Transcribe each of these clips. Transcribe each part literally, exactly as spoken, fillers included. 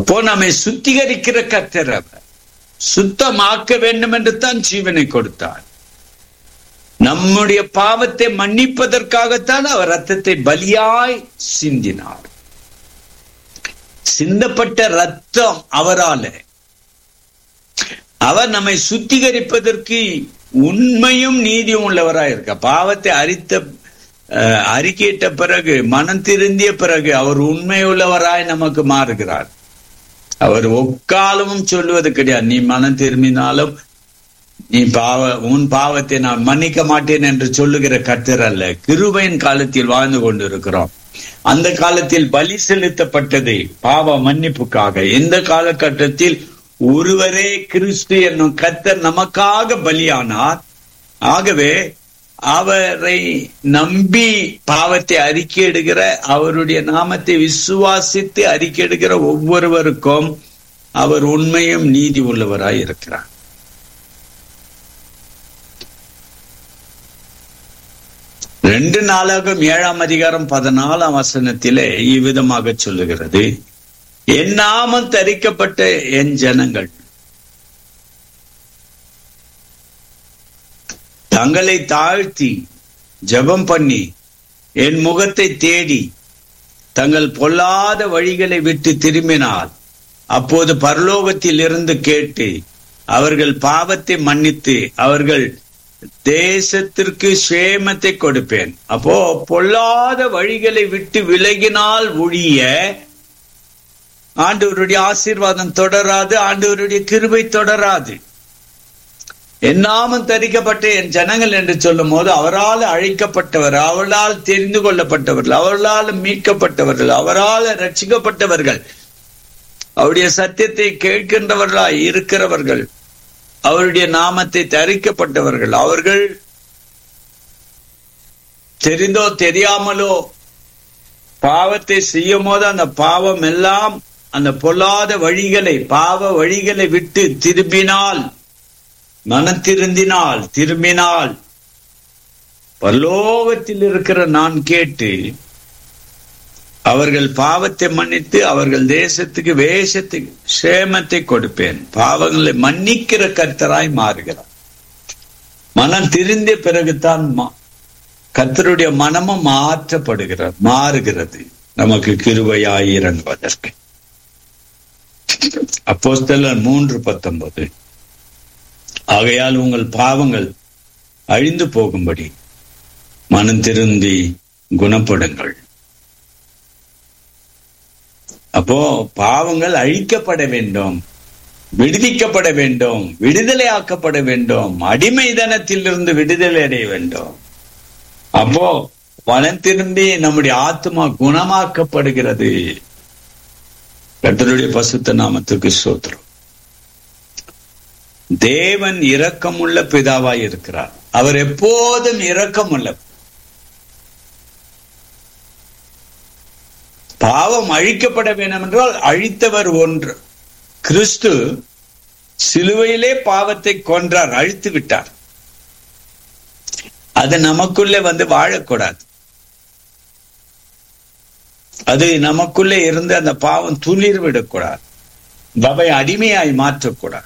அப்போ நம்மை சுத்திகரிக்கிற கர்த்தர் அவர். சுத்தமாக்க வேண்டும் என்று தான் ஜீவனை கொடுத்தார். நம்முடைய பாவத்தை மன்னிப்பதற்காகத்தான் அவர் ரத்தத்தை பலியாய் சிந்தினார். சிந்தப்பட்ட ரத்தம் அவரால. அவர் நம்மை சுத்திகரிப்பதற்கு உண்மையும் நீதியும் உள்ளவராய் இருக்க. பாவத்தை அறித்த அறிக்கையிட்ட பிறகு, மனம் திருந்திய பிறகு அவர் உண்மையுள்ளவராய் நமக்கு மாறுகிறார். அவர் ஒக்காலமும் சொல்லுவது கிடையாது, நீ மனம் திரும்பினாலும் நீ பாவ உன் பாவத்தை நான் மன்னிக்க மாட்டேன் என்று சொல்லுகிற கர்த்தர் அல்ல. கிருபையின் காலத்தில் வாழ்ந்து கொண்டிருக்கிறோம். அந்த காலத்தில் பலி செலுத்தப்பட்டது பாவ மன்னிப்புக்காக. இந்த காலகட்டத்தில் ஒருவரே கிறிஸ்து என்னும் கர்த்தர் நமக்காக பலியானார். ஆகவே அவரை நம்பி பாவத்தை அறிக்கையிடுகிற, அவருடைய நாமத்தை விசுவாசித்து அறிக்கையிடுகிற ஒவ்வொருவருக்கும் அவர் உண்மையும் நீதி உள்ளவராய் இருக்கிறார். ரெண்டு நாளாகும் ஏழாம் அதிகாரம் பதினாலாம் வசனத்திலே இவ்விதமாக சொல்லுகிறது, என் நாமம் தரிக்கப்பட்ட என் ஜனங்கள் தங்களை தாழ்த்தி ஜெபம் பண்ணி என் முகத்தை தேடி தங்கள் பொல்லாத வழிகளை விட்டு திரும்பினால், அப்போது பரலோகத்தில் இருந்து கேட்டு அவர்கள் பாவத்தை மன்னித்து அவர்கள் தேசத்திற்கு சேமத்தை கொடுப்பேன். அப்போ பொல்லாத வழிகளை விட்டு விலகினால் ஒழிய ஆண்டவருடைய ஆசீர்வாதம் தொடராது, ஆண்டவருடைய கிருபை தொடராது. என் நாமம் தரிக்கப்பட்ட என் ஜனங்கள் என்று சொல்லும் போது அவரால் அழைக்கப்பட்டவர், அவளால் தெரிந்து கொள்ளப்பட்டவர்கள், அவர்களால் மீட்கப்பட்டவர்கள், அவரால் ரட்சிக்கப்பட்டவர்கள், அவருடைய சத்தியத்தை கேட்கின்றவர்களாய் இருக்கிறவர்கள், அவருடைய நாமத்தை தரிக்கப்பட்டவர்கள். அவர்கள் தெரிந்தோ தெரியாமலோ பாவத்தை செய்யும் போது அந்த பாவம் எல்லாம், அந்த பொல்லாத வழிகளை, பாவ வழிகளை விட்டு திரும்பினால், மனம் திருந்தினால், திரும்பினால், பரலோகத்தில் இருக்கிற நான் கேட்டு அவர்கள் பாவத்தை மன்னித்து அவர்கள் தேசத்துக்கு வேஷத்துக்கு சேமத்தை கொடுப்பேன். பாவங்களை மன்னிக்கிற கர்த்தராய் மாறுகிறார். மனம் திருந்திய பிறகுதான் கர்த்தருடைய மனமும் மாற்றப்படுகிறார், மாறுகிறது, நமக்கு கிருபையாய் இறங்குவதற்கு. அப்போஸ்தலர் மூன்று பத்தொன்பது, ஆகையால் உங்கள் பாவங்கள் அழிந்து போகும்படி மனம் திருந்தி குணப்படுங்கள். அப்போ பாவங்கள் அழிக்கப்பட வேண்டும், விடுவிக்கப்பட வேண்டும், விடுதலை ஆக்கப்பட வேண்டும், அடிமைதனத்திலிருந்து விடுதலை அடைய வேண்டும். அப்போ மனம் திரும்பி நம்முடைய ஆத்மா குணமாக்கப்படுகிறது. கர்த்தருடைய பரிசுத்த நாமத்துக்கு ஸ்தோத்திரம். தேவன் இரக்கமுள்ள பிதாவாய் இருக்கிறார். அவர் எப்போதும் இரக்கமுள்ள. பாவம் அழிக்கப்பட வேண்டும் என்றால் அழித்தவர் ஒன்று. கிறிஸ்து சிலுவையிலே பாவத்தை கொன்றார், அழித்து விட்டார். அது நமக்குள்ளே வந்து வாழக்கூடாது. அது நமக்குள்ளே இருந்து அந்த பாவம் துளிர் விடக்கூடாது, நம்மை அடிமையாய் மாற்றக்கூடாது.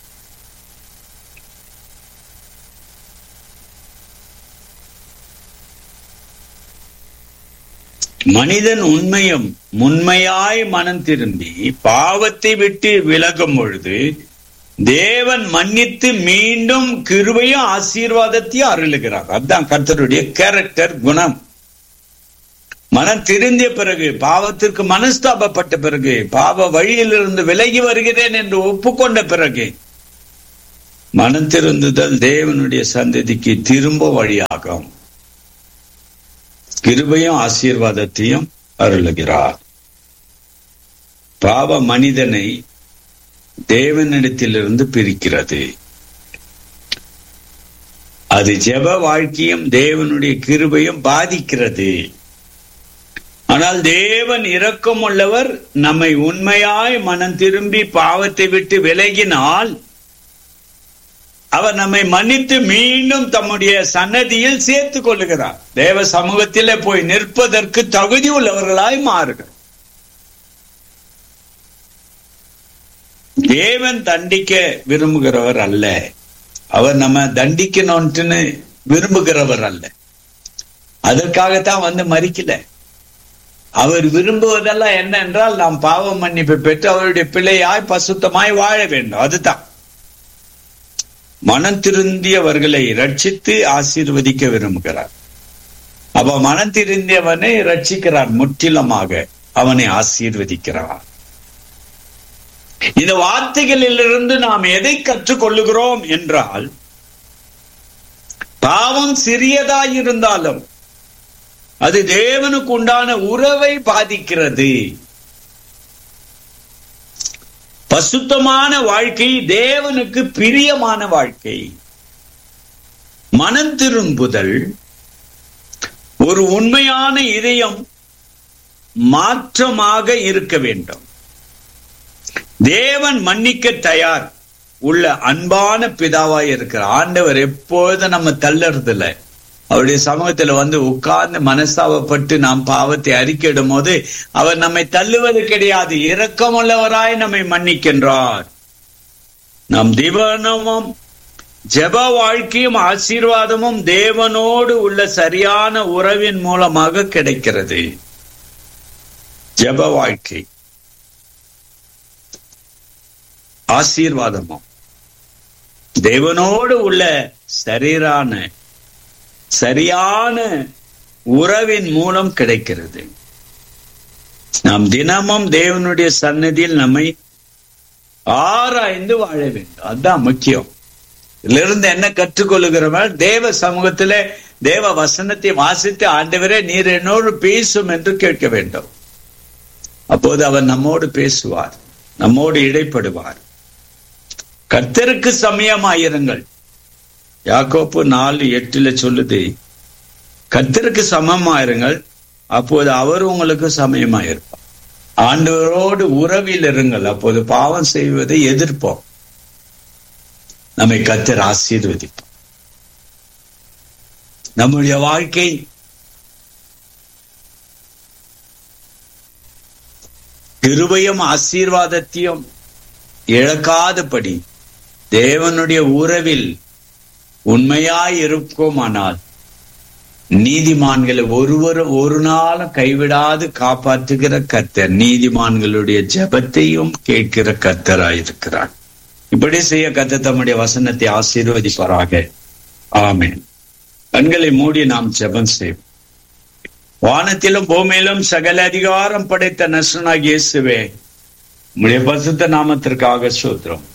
மனிதன் உண்மையும் உண்மையாய் மனம் திரும்பி பாவத்தை விட்டு விலகும் பொழுது தேவன் மன்னித்து மீண்டும் கிருபையும் ஆசீர்வாதத்தையும் அருளுகிறார். அதுதான் கர்த்தருடைய கேரக்டர், குணம். மனம் திருந்திய பிறகு, பாவத்திற்கு மனஸ்தாபப்பட்ட பிறகு, பாவ வழியிலிருந்து விலகி வருகிறேன் என்று ஒப்புக்கொண்ட பிறகு, மனம் திருந்துதல் தேவனுடைய சந்ததிக்கு திரும்ப வழியாகும். கிருபையும் ஆசீர்வாதத்தையும் அருளுகிறார். பாவ மனிதனை தேவனிடத்திலிருந்து பிரிக்கிறது. அது ஜெப வாழ்க்கையும் தேவனுடைய கிருபையும் பாதிக்கிறது. ஆனால் தேவன் இரக்கம் உள்ளவர். நம்மை உண்மையாய் மனம் திரும்பி பாவத்தை விட்டு விலகினால் அவர் நம்மை மன்னித்து மீண்டும் தம்முடைய சன்னதியில் சேர்த்துக் கொள்ளுகிறார். தேவ சமூகத்திலே போய் நிற்பதற்கு தகுதி உள்ளவர்களாய் மாறுகிறார். தேவன் தண்டிக்க விரும்புகிறவர் அல்ல. அவர் நம்ம தண்டிக்கணும்னு விரும்புகிறவர் அல்ல. அதற்காகத்தான் வந்து மரிக்கல. அவர் விரும்புவதெல்லாம் என்ன என்றால் நாம் பாவ மன்னிப்பு பெற்று அவருடைய பிள்ளையாய் பசுத்தமாய் வாழ வேண்டும். அதுதான் மனம் திருந்தியவர்களை ரட்சித்து ஆசீர்வதிக்க விரும்புகிறார். அப்ப மனம் திருந்தியவனை ரட்சிக்கிறார், முற்றிலுமாக அவனை ஆசீர்வதிக்கிறார். இந்த வார்த்தைகளிலிருந்து நாம் எதை கற்றுக்கொள்ளுகிறோம் என்றால், பாவம் சிறியதாயிருந்தாலும் அது தேவனுக்கு உண்டான உறவை பாதிக்கிறது. பசுத்தமான வாழ்க்கை தேவனுக்கு பிரியமான வாழ்க்கை. மனம் திரும்புதல் ஒரு உண்மையான இதயம் மாற்றமாக இருக்க வேண்டும். தேவன் மன்னிக்க தயார் உள்ள அன்பான பிதாவாய் இருக்கிற ஆண்டவர் எப்பொழுதும் நம்ம தள்ளறதில்லை. அவருடைய சமூகத்துல வந்து உட்கார்ந்து மனஸ்தாபப்பட்டு நாம் பாவத்தை அறிக்கையிடும் போது அவர் நம்மை தள்ளுவது கிடையாது. இரக்கமுள்ளவராய் நம்மை மன்னிக்கின்றார். நம் திவனமும் ஜெப வாழ்க்கையும் ஆசீர்வாதமும் தேவனோடு உள்ள சரியான உறவின் மூலமாக கிடைக்கிறது. ஜெப வாழ்க்கை ஆசீர்வாதமும் தேவனோடு உள்ள சரீரான சரியான உறவின் மூலம் கிடைக்கிறது. நாம் தினமும் தேவனுடைய சன்னதியில் நம்மை ஆராய்ந்து வாழ வேண்டும். அதுதான் முக்கியம். இதிலிருந்து என்ன கற்றுக்கொள்ளுகிறவர்கள் தேவ சமூகத்திலே தேவ வசனத்தை வாசித்து, ஆண்டவரே நீர் என்னோடு பேசும் என்று கேட்க வேண்டும். அப்போது அவர் நம்மோடு பேசுவார், நம்மோடு இடைப்படுவார். கர்த்தருக்கு சமயமாயிருங்கள். யாக்கோப்பு நாலு எட்டுல சொல்லுது, கர்த்தருக்கு சமமாயிருங்கள், அப்போது அவர் உங்களுக்கு சமயமாயிருப்பார். ஆண்டவரோடு உறவில் இருங்கள், அப்போது பாவம் செய்வதை எதிர்ப்போம். நம்மை கர்த்தர் ஆசீர்வதிப்பார். நம்முடைய வாழ்க்கை கிருபையும் ஆசீர்வாதத்தையும் இழக்காதபடி தேவனுடைய உறவில் உண்மையாய் இருக்குமானால் நீதிமான்களை ஒருவரும் ஒரு நாளும் கைவிடாது காப்பாற்றுகிற கர்த்தர் நீதிமான்களுடைய ஜெபத்தையும் கேட்கிற கர்த்தராயிருக்கிறார். இப்படி செய்ய கர்த்தர் தம்முடைய வசனத்தை ஆசீர்வதிப்பாராக. ஆமென். கண்களை மூடி நாம் ஜெபம் செய்வோம். வானத்திலும் பூமியிலும் சகல அதிகாரம் படைத்த நசனாகிய இயேசுவே, உம்முடைய பரிசுத்த நாமத்திற்காக ஸ்தோத்திரம்.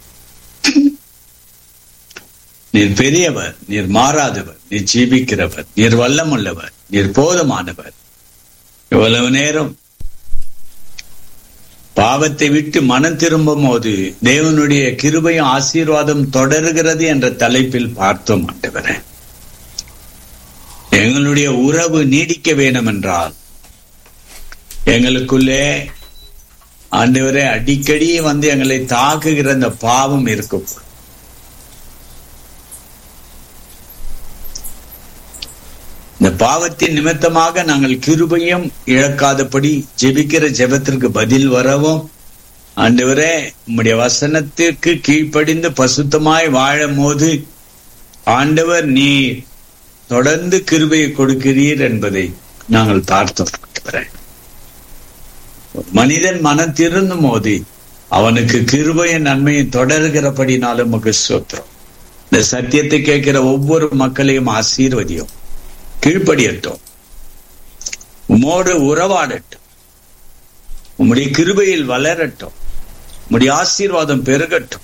நீர் பெரியவர், நீர் மாறாதவர், நீர் ஜீவிக்கிறவர், நீர் வல்லமுள்ளவர், நீர் போதுமானவர். இவ்வளவு நேரம் பாவத்தை விட்டு மனம் திரும்பும் போது தேவனுடைய கிருபையும் ஆசீர்வாதம் தொடர்கிறது என்ற தலைப்பில் பார்த்தோம். ஆண்டவரே, எங்களுடைய உறவு நீடிக்க வேண்டும் என்றால் எங்களுக்குள்ளே ஆண்டவரே அடிக்கடி வந்து எங்களை தாக்குகிற அந்த பாவம் இருக்கும். இந்த பாவத்தின் நிமித்தமாக நாங்கள் கிருபையும் இழக்காதபடி ஜெபிக்கிற ஜெபத்திற்கு பதில் வரவும், ஆண்டவரே உம்முடைய வசனத்திற்கு கீழ்ப்படிந்து பசுத்தமாய் வாழும் போது ஆண்டவர் நீ தொடர்ந்து கிருபையை கொடுக்கிறீர் என்பதை நாங்கள் பார்த்தோம். மனிதன் மனம் திருந்தும் போது அவனுக்கு கிருபையின் நன்மையை தொடர்கிறபடினாலும் உமக்கு ஸ்தோத்திரம். இந்த சத்தியத்தை கேட்கிற ஒவ்வொரு மக்களையும் ஆசீர்வதியும், கீழ்ப்படியட்டும், உம்மோடு உறவாடட்டும், உம்முடைய கிருபையில் வளரட்டும், உம்முடைய ஆசீர்வாதம் பெருகட்டும்.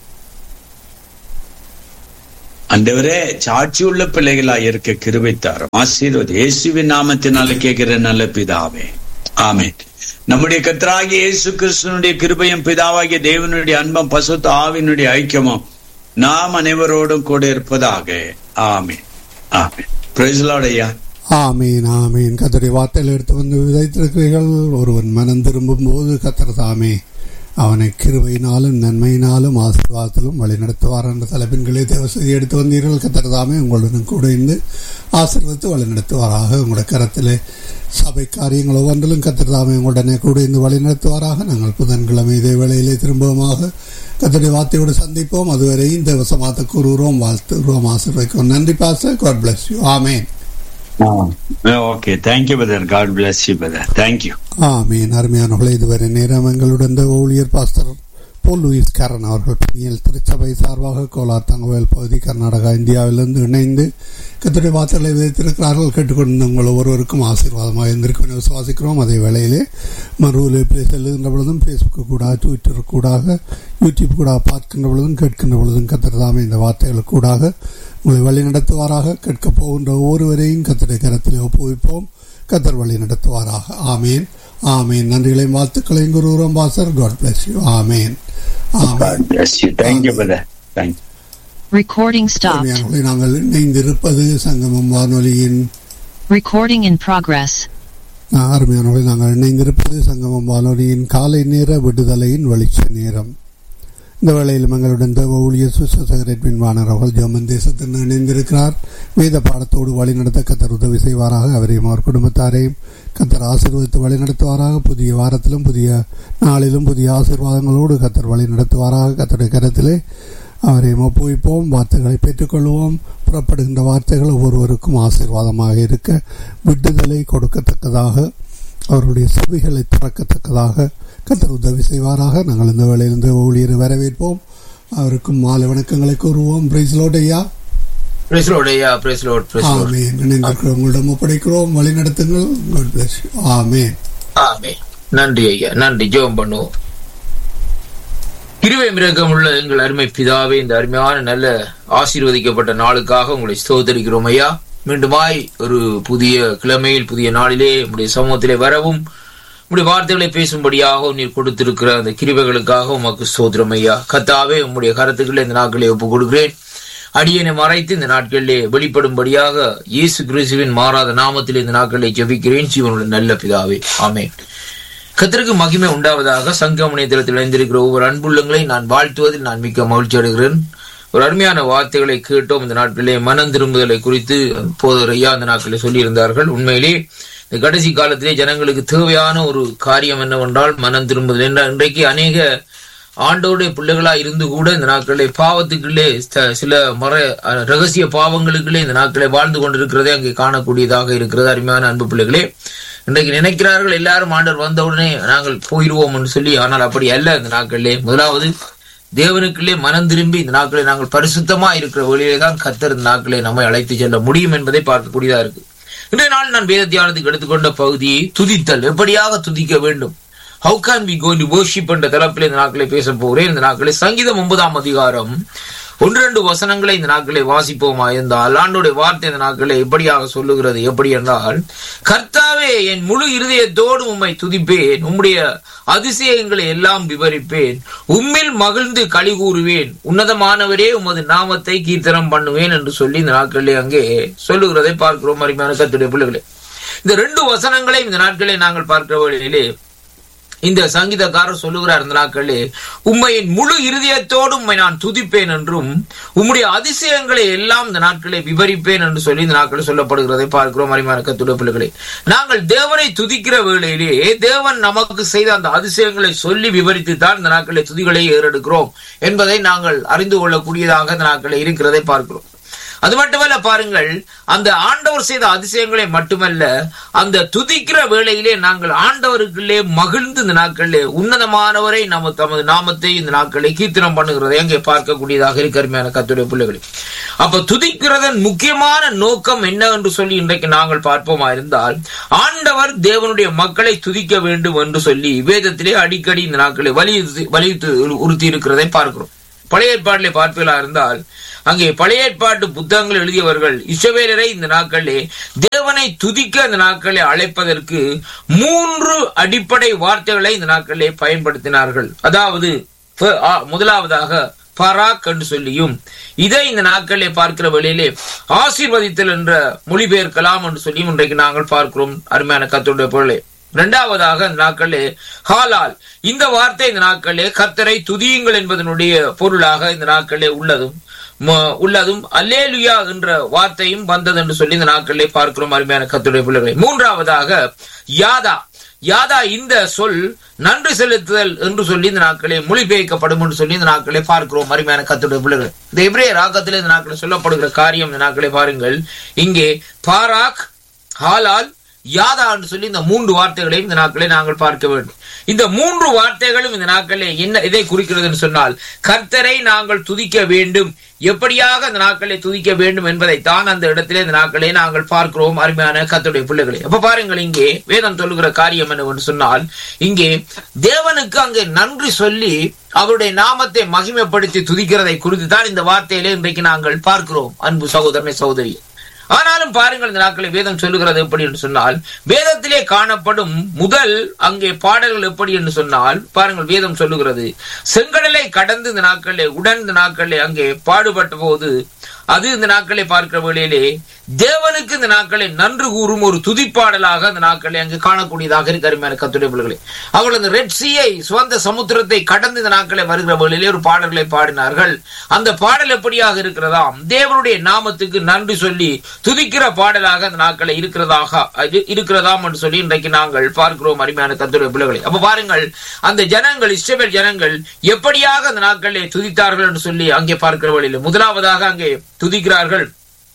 ஆண்டவரே, சாட்சியுள்ள பிள்ளைகளாய் இருக்க கிருபை தாரும், ஆசீர்வதி. இயேசுவின் நாமத்தினால கேட்கிற நல்ல பிதாவே, ஆமென். நம்முடைய கர்த்தராகிய இயேசு கிறிஸ்துவினுடைய கிருபையும் பிதாவாகிய தேவனுடைய அன்பும் பசுத்த ஆவியினுடைய ஐக்கியமும் நாம் அனைவரோடும் கூட இருப்பதாக. ஆமென், ஆமென். பிரைஸ் தி லார்ட் ஐயா. ஆமீன், ஆமீன். கர்த்தருடைய வார்த்தையில் எடுத்து வந்து விதைத்திருக்கிறீர்கள். ஒருவன் மனம் திரும்பும் போது கர்த்தர் தாமே அவனை கிருபையினாலும் நன்மையினாலும் ஆசீர்வாதத்திலும் வழிநடத்துவார் என்ற தலைப்பின்களே தேவசதி எடுத்து வந்தீர்கள். கர்த்தர்தாமே உங்களுடன் கூட இருந்து ஆசீர்வதித்து வழிநடத்துவாராக. உங்களுடைய கரத்திலே சபை காரியங்கள் ஒவ்வொன்றிலும் கர்த்தர்தாமே உங்களுடனே கூட இருந்து வழிநடத்துவாராக. நாங்கள் புதன்கிழமை இதே வேளையிலே திரும்பமாக கர்த்தருடைய வார்த்தையோடு சந்திப்போம். அதுவரை இந்த வசமாத்த கூறுகிறோம், வாழ்த்துகிறோம், ஆசீர்வதிக்கிறோம். நன்றி pastor. God bless you. Amen. Okay, thank you brother. God bless you brother. Thank you. ஆமென். அருமையானவர்களே, இதுவரை நேரம் எங்களுடன் ஊழியர் பாஸ்டர் போல் லூயிஸ் கேரன் அவர்கள் பணியில் திருச்சபை சார்பாக கோலார் தங்கவேல் பகுதி கர்நாடகா இந்தியாவிலிருந்து இணைந்து கர்த்தருடைய வார்த்தைகளை விதைத்திருக்கிறார்கள். கேட்டுக்கொண்டு உங்கள் ஒவ்வொருவருக்கும் ஆசீர்வாதமாக இருந்திருக்கும் என விசுவாசிக்கிறோம். அதே வேளையிலே மறுவிலே செல்லுகின்ற பொழுதும் ஃபேஸ்புக்கு கூட, ட்விட்டர் கூடாக, யூடியூப் கூட பார்க்கின்ற பொழுதும் கேட்கின்ற பொழுதும் கர்த்தர்தாமே இந்த வார்த்தைகள் கூடாக உங்களை வழி நடத்துவாராக. கேட்கப் போகின்ற ஒவ்வொருவரையும் கர்த்தருடைய கரத்திலே ஒப்புவிப்போம். கர்த்தர் வழி நடத்துவாராக. ஆமேன், ஆமேன். நன்றிகளையும் வாழ்த்துக்களையும் கூறுகிறோம் pastor. God bless you. Amen, amen. Recording stopped. நாங்கள் இணைந்திருப்பது சங்கமம் வானொலியின் Recording in progress. அருமையானவர்கள், நாங்கள் இணைந்திருப்பது சங்கமம் வானொலியின் காலை நேர விடுதலையின் வெளிச்ச நேரம். இந்த வேளையில் எங்களுடன் தேவ ஊழியர் சுசேகரன் வாணர் அவர்கள் ஜெர்மன் தேசத்தில் இணைந்திருக்கிறார். வேத பாடத்தோடு வழிநடத்த கர்த்தர் உதவி செய்வாராக. அவரையும் அவர் குடும்பத்தாரையும் கர்த்தர் ஆசீர்வதித்து வழி நடத்துவாராக. புதிய வாரத்திலும் புதிய நாளிலும் புதிய ஆசீர்வாதங்களோடு கர்த்தர் வழி நடத்துவாராக. கர்த்தருடைய கரத்திலே அவரையும் ஒப்புவிப்போம். வார்த்தைகளை பெற்றுக்கொள்வோம். புறப்படுகின்ற வார்த்தைகள் ஒவ்வொருவருக்கும் ஆசீர்வாதமாக இருக்க, விடுதலை கொடுக்கத்தக்கதாக, அவருடைய செவிகளை திறக்கத்தக்கதாக கர்த்தர் உதவி செய்வாராக. நாங்கள் இந்த வேளையிலிருந்து ஊழியரை வரவேற்போம். அவருக்கும் மாலை வணக்கங்களை கூறுவோம். பிரைஸ் லார்ட் ஐயா. பிரைஸ் லார்ட் ஐயா. Price Lord. Price Lord. ஆமென். நினைந்திருக்கிறோம், உங்களிடம் ஒப்படைக்கிறோம். வழி நடத்துங்கள். God bless you. ஆமென், ஆமென். நன்றி ஐயா, நன்றி. ஜெபம் பண்ணுவோம். கிருபை மிரகம் உள்ள எங்கள் அருமை பிதாவே, இந்த அருமையான நல்ல ஆசீர்வதிக்கப்பட்ட நாளுக்காக உங்களை ஸ்தோத்திரிக்கிறோம் ஐயா. மீண்டுமாய் ஒரு புதிய கிழமையில் புதிய நாளிலே உங்களுடைய சமூகத்திலே வரவும் உங்களுடைய வார்த்தைகளை பேசும்படியாக நீர் கொடுத்திருக்கிற அந்த கிருபைகளுக்காக உமக்கு ஸ்தோத்திரம் ஐயா. கர்த்தாவே, உங்களுடைய கருத்துக்களை இந்த நாட்களை ஒப்புக் கொடுக்கிறேன். அடியனை மறைத்து இந்த நாட்களிலே வெளிப்படும்படியாக இயேசு கிறிஸ்துவின் மாறாத நாமத்தில் இந்த நாட்களை ஜெபிக்கிறேன் ஜீவனுடைய நல்ல பிதாவே. ஆமென். கர்த்தருக்கு மகிமை உண்டாவதாக. சங்கம இணையதளத்தில் இணைந்திருக்கிற ஒவ்வொரு அன்புள்ளங்களை நான் வாழ்த்துவதில் நான் மிக்க மகிழ்ச்சி அடைகிறேன். ஒரு அருமையான வார்த்தைகளை கேட்டோம். இந்த நாட்களிலே மனம் திரும்புதலை குறித்து போதர் ஐயா இந்த நாட்களிலே சொல்லியிருந்தார்கள். உண்மையிலே இந்த கடைசி காலத்திலே ஜனங்களுக்கு தேவையான ஒரு காரியம் என்னவென்றால் மனம் திரும்புதல். என்ற இன்றைக்கு அநேக ஆண்டோடைய பிள்ளைகளா இருந்து கூட இந்த நாட்களிலே பாவத்துக்குள்ளே சில மர ரகசிய பாவங்களுக்குள்ளே இந்த நாட்களை வாழ்ந்து கொண்டிருக்கிறதே அங்கே காணக்கூடியதாக இருக்கிறது. அருமையான அன்பு பிள்ளைகளே, இன்றைக்கு நினைக்கிறார்கள் எல்லாரும் ஆண்டவர் வந்தவுடனே நாங்கள் போயிடுவோம் என்று சொல்லி. ஆனால் அப்படி அல்ல. இந்த நாட்களிலே முதலாவது தேவனுக்குள்ளே மனம் திரும்பி இந்த நாட்களை நாங்கள் பரிசுத்தமா இருக்கிற வழியிலே தான் கர்த்தர் இந்த நாட்களை நம்மை அழைத்து செல்ல முடியும் என்பதை பார்க்கக்கூடியதா இருக்கு. இன்றைய நாள் நான் வேத தியானத்துக்கு எடுத்துக்கொண்ட பகுதியை துதித்தல், எப்படியாக துதிக்க வேண்டும், how can we go to worship என்ற தலைப்பில் இந்த நாட்களை பேச போகிறேன். இந்த நாட்களை சங்கீதம் ஒன்பதாம் அதிகாரம் ஒன்று ரெண்டு வசனங்களை இந்த நாட்களை வாசிப்போமா இருந்தால் ஆண்டோடைய வார்த்தை இந்த நாட்களை எப்படியாக சொல்லுகிறது. எப்படி என்றால், கர்த்தாவே, என் முழு இருதயத்தோடு உம்மை துதிப்பேன், உம்முடைய அதிசயங்களை எல்லாம் விவரிப்பேன், உம்மில் மகிழ்ந்து களி கூறுவேன், உன்னதமானவரே உமது நாமத்தை கீர்த்தனம் பண்ணுவேன் என்று சொல்லி இந்த நாட்களிலே அங்கே சொல்லுகிறதை பார்க்கிறோம். அருமையான கர்த்தருடைய பிள்ளைகளே, இந்த ரெண்டு வசனங்களை இந்த நாட்களை நாங்கள் பார்க்கிற வழியிலே இந்த சங்கீதக்காரர் சொல்லுகிறார், இந்த நாட்களே உம்மையின் முழு இருதயத்தோடு உம்மை நான் துதிப்பேன் என்றும் உம்முடைய அதிசயங்களை எல்லாம் இந்த நாட்களை விவரிப்பேன் என்று சொல்லி இந்த நாட்களில் சொல்லப்படுகிறதை பார்க்கிறோம். அருமையான கர்த்தருடைய பிள்ளைகளே, நாங்கள் தேவனை துதிக்கிற வேளையிலே தேவன் நமக்கு செய்த அந்த அதிசயங்களை சொல்லி விவரித்து தான் இந்த நாட்களை துதிகளை ஏறெடுக்கிறோம் என்பதை நாங்கள் அறிந்து கொள்ளக்கூடியதாக இந்த நாட்களை இருக்கிறதை பார்க்கிறோம். அது மட்டுமல்ல, பாருங்கள், அந்த ஆண்டவர் செய்த அதிசயங்களை மட்டுமல்ல, அந்த துதிக்கிற வேளையிலே நாங்கள் ஆண்டவருக்குள்ளே மகிழ்ந்து இந்த நாட்களிலே உன்னதமானவரை நம்ம தமது நாமத்தை இந்த நாட்களை கீர்த்தனம் பண்ணுகிறதை அங்கே பார்க்கக்கூடியதாக இருக்க அருமையான கர்த்தருடைய பிள்ளைகளே. அப்ப துதிக்கிறதன் முக்கியமான நோக்கம் என்ன என்று சொல்லி இன்றைக்கு நாங்கள் பார்ப்போமா இருந்தால், ஆண்டவர் தேவனுடைய மக்களை துதிக்க வேண்டும் என்று சொல்லி வேதத்திலே அடிக்கடி இந்த நாட்களை வலியுறுத்தி வலியுறுத்தி உறுத்தி இருக்கிறதை பார்க்கிறோம். பழைய ஏற்பாட்டிலே பார்ப்பீர்களா இருந்தால், அங்கே பழைய ஏற்பாட்டு புத்தகங்கள் எழுதியவர்கள் இஸ்ரவேலரை இந்த நாட்களிலே தேவனை துதிக்க இந்த நாட்களை அழைப்பதற்கு மூன்று அடிப்படை வார்த்தைகளை இந்த நாட்களிலே பயன்படுத்தினார்கள். அதாவது முதலாவதாக பராக் என்று சொல்லியும், இதை இந்த நாட்களிலே பார்க்கிற வழியிலே ஆசீர்வதித்தல் என்ற மொழிபெயர்க்கலாம் என்று சொல்லியும் இன்றைக்கு நாங்கள் பார்க்கிறோம். அருமையான கர்த்தருடைய பொருளே, இரண்டாவதாக இந்த நாட்களே ஹாலால், இந்த வார்த்தை இந்த நாட்களே கர்த்தரை துதியுங்கள் என்பதனுடைய பொருளாக இந்த நாட்களே உள்ளதும் உள்ளதும் அல்லேலுயா என்ற வார்த்தையும் வந்தது என்று சொல்லி இந்த நாட்களிலே பார்க்கிறோம் அருமையான கர்த்தருடைய பிள்ளைகளை. மூன்றாவதாக யாதா, யாதா இந்த சொல் நன்றி செலுத்துதல் என்று சொல்லி இந்த நாட்களே மொழிபெயர்க்கப்படும் என்று சொல்லி இந்த நாட்களே பார்க்கிறோம் அருமையான கர்த்தருடைய பிள்ளைகள். இந்த எபிரேய ராகத்திலே இந்த நாட்களில் சொல்லப்படுகிற காரியம் இந்த நாட்களே பாருங்கள். இங்கே பாராக், ஹாலால், யாதா என்று சொல்லி இந்த மூன்று வார்த்தைகளையும் இந்த நாட்களை நாங்கள் பார்க்க வேண்டும். இந்த மூன்று வார்த்தைகளும் இந்த நாட்களே என்ன இதை குறிக்கிறது என்று சொன்னால், கர்த்தரை நாங்கள் துதிக்க வேண்டும். எப்படியாக இந்த நாட்களை துதிக்க வேண்டும் என்பதை தான் அந்த இடத்திலே இந்த நாட்களை நாங்கள் பார்க்கிறோம் அருமையான கர்த்தருடைய பிள்ளைகளை. அப்ப பாருங்கள், இங்கே வேதம் சொல்லுகிற காரியம் என்னவென்று சொன்னால், இங்கே தேவனுக்கு அங்கே நன்றி சொல்லி அவருடைய நாமத்தை மகிமைப்படுத்தி துதிக்கிறதை குறித்து தான் இந்த வார்த்தையிலே இன்றைக்கு நாங்கள் பார்க்கிறோம் அன்பு சகோதரனை சகோதரி. ஆனாலும் பாருங்கள், இந்த நாட்களை வேதம் சொல்லுகிறது எப்படி என்று சொன்னால், வேதத்திலே காணப்படும் முதல் அங்கே பாடல்கள் எப்படி என்று சொன்னால், பாருங்கள் வேதம் சொல்லுகிறது, செங்கடலை கடந்து இந்த நாட்களே உடன் இந்த நாட்களே அங்கே பாடுபட்ட போது அது இந்த நாட்களை பார்க்கிற வேளையிலே தேவனுக்கு இந்த நாட்களை நன்றி கூறும் ஒரு துதிப்பாடலாக அந்த நாட்களை அங்கு காணக்கூடியதாக இருக்கு அருமையான கர்த்தருடைய பிள்ளைகளே. அவர்கள் அந்த ரெட் சீயை சுவந்த சமுத்திரத்தை கடந்து இந்த நாட்களை வருகிற வேளையிலே ஒரு பாடல்களை பாடினார்கள். அந்த பாடல் எப்படியாக இருக்கிறதாம், தேவனுடைய நாமத்துக்கு நன்றி சொல்லி துதிக்கிற பாடலாக அந்த நாட்களை இருக்கிறதாக இருக்கிறதாம் என்று சொல்லி இன்றைக்கு நாங்கள் பார்க்கிறோம் அருமையான கர்த்தருடைய பிள்ளைகளே. அப்ப பாருங்கள், அந்த ஜனங்கள் இஸ்ரவேல் ஜனங்கள் எப்படியாக அந்த நாட்களை துதித்தார்கள் என்று சொல்லி அங்கே பார்க்கிற வேளையிலே முதலாவதாக அங்கே துதிக்கிறார்கள்.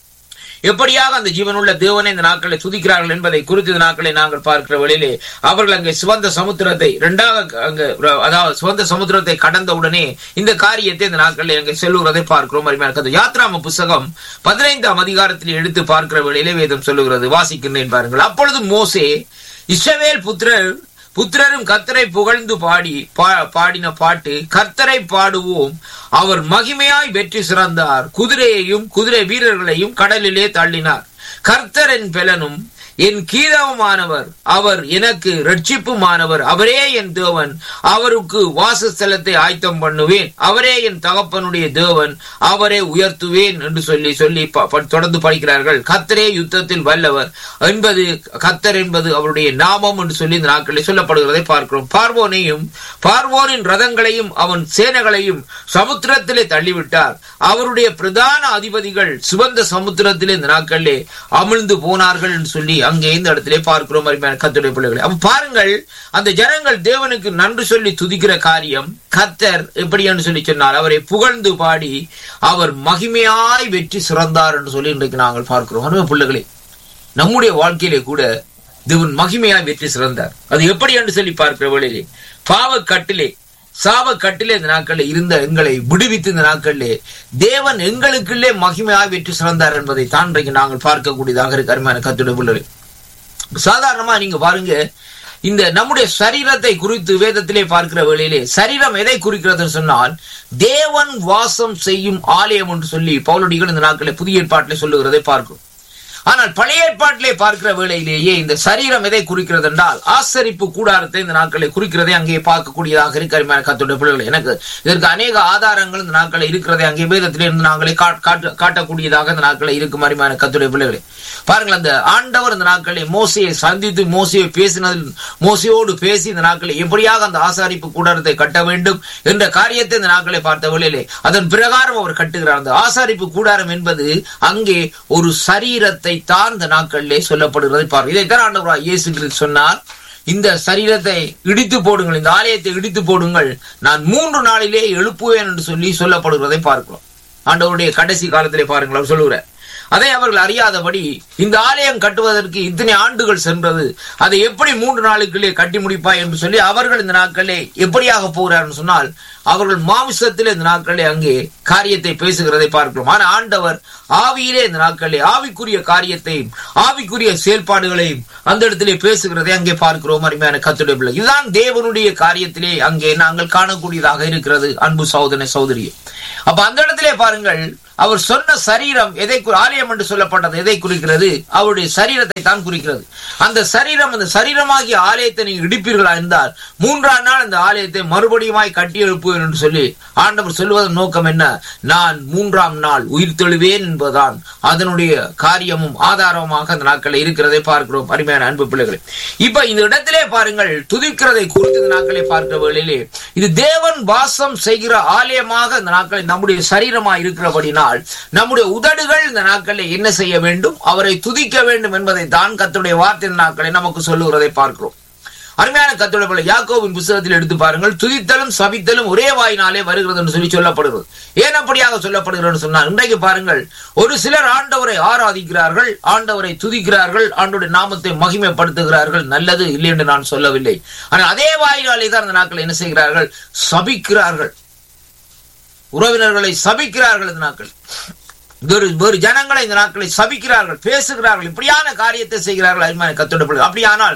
எப்படியாக அந்த ஜீவனுள்ள தேவனை இந்த நாட்களை துதிக்கிறார்கள் என்பதை குறித்து இந்த நாட்களை நாங்கள் பார்க்கிற வழியிலே அவர்கள் அங்கே சுவந்த சமுத்திரத்தை இரண்டாக அங்கு அதாவது சுவந்த சமுத்திரத்தை கடந்த உடனே இந்த காரியத்தை இந்த நாட்களை அங்கே செல்லுகிறதை பார்க்கிறோம் அருமையான யாத்ராம புஸ்தகம் பதினைந்தாம் அதிகாரத்தில் எடுத்து பார்க்கிற வேளையிலே வேதம் சொல்லுகிறது. வாசிக்கின்றேன் பாருங்கள். அப்பொழுது மோசே இஸ்ரவேல் புத்திரர் புத்திரரும் கர்த்தரை புகழ்ந்து பாடி பாடின பாட்டு, கர்த்தரை பாடுவோம், அவர் மகிமையாய் வெற்றி சிறந்தார், குதிரையையும் குதிரை வீரர்களையும் கடலிலே தள்ளினார். கர்த்தர் என் பெலனும் என் கீதவுமானவர், அவர் எனக்கு ரட்சிப்புமானவர், அவரே என் தேவன், அவருக்கு வாசஸ்தலத்தை ஆயத்தம் பண்ணுவேன், அவரே என் தகப்பனுடைய தேவன், அவரே உயர்த்துவேன் என்று சொல்லி சொல்லி தொடர்ந்து படிக்கிறார்கள். கர்த்தரே யுத்தத்தில் வல்லவர் என்பது கர்த்தர் என்பது அவருடைய நாமம் என்று சொல்லி இந்த நாட்களில் சொல்லப்படுகிறதை பார்க்கிறோம். பார்வோனையும் பார்வோனின் ரதங்களையும் அவன் சேனைகளையும் சமுத்திரத்திலே தள்ளிவிட்டார். அவருடைய பிரதான அதிபதிகள் சுவந்த சமுத்திரத்திலே இந்த நாட்களிலே அமிழ்ந்து போனார்கள் என்று சொல்லி அங்கே இந்த இடத்திலே பார்க்கிறோம் அருமையான கர்த்தருடைய பிள்ளைகளை. அப்ப பாருங்கள், அந்த ஜனங்கள் தேவனுக்கு நன்றி சொல்லி துதிக்கிற காரியம் கர்த்தர் எப்படி என்று சொல்லி சொன்னார், அவரை புகழ்ந்து பாடி அவர் மகிமையாய் வெற்றி சிறந்தார் என்று சொல்லி இன்றைக்கு நாங்கள் பார்க்கிறோம் அருமை பிள்ளைகளே. நம்முடைய வாழ்க்கையிலே கூட தேவன் மகிமையாய் வெற்றி சிறந்தார். அது எப்படி என்று சொல்லி பார்க்கிற வேளையிலே பாவ கட்டிலே சாவ கட்டிலே இந்த நாட்களில் இருந்த எங்களை விடுவித்து இந்த நாட்களிலே தேவன் எங்களுக்குள்ளே மகிமையாய் வெற்றி சிறந்தார் என்பதை தான் இன்றைக்கு நாங்கள் பார்க்கக்கூடியதாக இருக்கு அருமையான கர்த்தருடைய பிள்ளைகளே. சாதாரணமா நீங்க பாருங்க, இந்த நம்முடைய சரீரத்தை குறித்து வேதத்திலே பார்க்கிற வேளையிலே சரீரம் எதை குறிக்கிறதுன்னு சொன்னால் தேவன் வாசம் செய்யும் ஆலயம் என்று சொல்லி பவுலடிகள் இந்த நாட்களை புதிய ஏற்பாட்டிலே சொல்லுகிறதை பார்க்கிறோம். ஆனால் பழைய ஏற்பாட்டிலே பார்க்கிற வேளையிலேயே இந்த சரீரம் எதை குறிக்கிறது என்றால் ஆசரிப்பு கூடாரத்தை இந்த நாட்களை குறிக்கிறதை அங்கே பார்க்கக்கூடியதாக இருக்கு அருமையான கர்த்தருடைய பிள்ளைகளை. எனக்கு இதற்கு அநேக ஆதாரங்கள் இந்த நாட்களை இருக்கிறதை அங்கே வேதத்திலே இருந்து நாங்களே காட்டக்கூடியதாக இந்த நாட்களை இருக்கும் அருமையான கர்த்தருடைய பிள்ளைகளை. பாருங்கள், அந்த ஆண்டவர் இந்த நாட்களை மோசையை சந்தித்து மோசையை பேசினதில் மோசையோடு பேசி இந்த நாட்களை எப்படியாக அந்த ஆசாரிப்பு கூடாரத்தை கட்ட வேண்டும் என்ற காரியத்தை இந்த நாட்களை பார்த்த வேளையிலே அதன் பிரகாரம் அவர் கட்டுகிறார். அந்த ஆசாரிப்பு கூடாரம் என்பது அங்கே ஒரு சரீரத்தை தான் இந்த நாட்களிலே சொல்லப்படுகிறதை பாருங்கள். இதைத்தான் ஆண்டவராகிய இயேசு கிறிஸ்து சொன்னார், இந்த சரீரத்தை இடித்து போடுங்கள், இந்த ஆலயத்தை இடித்து போடுங்கள், நான் மூன்று நாளிலே எழுப்புவேன் என்று சொல்லி சொல்லப்படுகிறதை பார்க்கிறோம். ஆண்டவருடைய கடைசி காலத்திலே பாருங்கள் அவர் சொல்லுகிறார், அதை அவர்கள் அறியாதபடி இந்த ஆலயம் கட்டுவதற்கு இத்தனை ஆண்டுகள் சென்றது, அதை எப்படி மூன்று நாளுக்குள்ளே கட்டி முடிப்பாய் என்று சொல்லி அவர்கள் இந்த நாட்களே எப்படியாக போகிறார்கள் சொன்னால் அவர்கள் மாமிசத்திலே இந்த நாட்களே அங்கே காரியத்தை பேசுகிறதை பார்க்கிறோம். ஆனால் ஆண்டவர் ஆவியிலே இந்த நாட்களே ஆவிக்குரிய காரியத்தையும் ஆவிக்குரிய செயல்பாடுகளையும் அந்த இடத்திலே பேசுகிறதை அங்கே பார்க்கிறோம் அருமையான கர்த்தருடைய பிள்ளை. இதுதான் தேவனுடைய காரியத்திலே அங்கே நாங்கள் காணக்கூடியதாக இருக்கிறது அன்பு சகோதரனே சகோதரியே. அப்ப அந்த இடத்திலே பாருங்கள், அவர் சொன்ன சரீரம் எதை ஆலயம் காரியம் என்று சொல்லப்பட்டது எதை குறிக்கிறது? அவருடைய சரீரத்தை தான் குறிக்கிறது. அந்த சரீரம், அந்த சரீரமாகிய ஆலயத்தை நீங்க இடிப்பீர்களா இருந்தால் மூன்றாம் நாள் அந்த ஆலயத்தை மறுபடியுமாய் கட்டி எழுப்புவேன் என்று சொல்லி ஆண்டவர் சொல்வதன் நோக்கம் என்ன? நான் மூன்றாம் நாள் உயிர் தெழுவேன் என்பதுதான் அதனுடைய காரியமும் ஆதாரமாக அந்த நாட்களில் இருக்கிறதை பார்க்கிறோம். அருமையான அன்பு பிள்ளைகளை, இப்ப இந்த இடத்திலே பாருங்கள், துதிக்கிறதை குறித்து இந்த நாட்களை பார்க்கிற வேளையிலே இது தேவன் வாசம் செய்கிற ஆலயமாக இந்த நாட்களில் நம்முடைய சரீரமாக இருக்கிறபடினால் நம்முடைய உதடுகள் இந்த நாட்களில் என்ன செய்ய வேண்டும்? அவரை துதிக்க வேண்டும் என்பதை தான் கர்த்தருடைய வார்த்தை நாட்களை நமக்கு சொல்லுகிறதை பார்க்கிறோம். அருமையான கர்த்தருடைய பிள்ளை, யாக்கோபின் புத்தகத்தில் எடுத்து பாருங்கள், துதித்தலும் சபித்தலும் ஒரே வாயினாலே வருகிறது என்று சொல்லி சொல்லப்படுகிறது. ஏன் அப்படியாக சொல்லப்படுகிறது சொன்னால், இன்றைக்கு பாருங்கள், ஒரு சிலர் ஆண்டவரை ஆராதிக்கிறார்கள், ஆண்டவரை துதிக்கிறார்கள், ஆண்டவருடைய நாமத்தை மகிமைப்படுத்துகிறார்கள். நல்லது இல்லை என்று நான் சொல்லவில்லை. ஆனால் அதே வாயினாலே தான் அந்த நாட்கள் என்ன செய்கிறார்கள்? சபிக்கிறார்கள், உறவினர்களை சபிக்கிறார்கள். இந்த நாட்கள் வேறு ஜனங்களை இந்த நாட்களை சபிக்கிறார்கள், பேசுகிறார்கள், இப்படியான காரியத்தை செய்கிறார்கள். அருமையான கர்த்தருடைய பிள்ளை, அப்படியானால்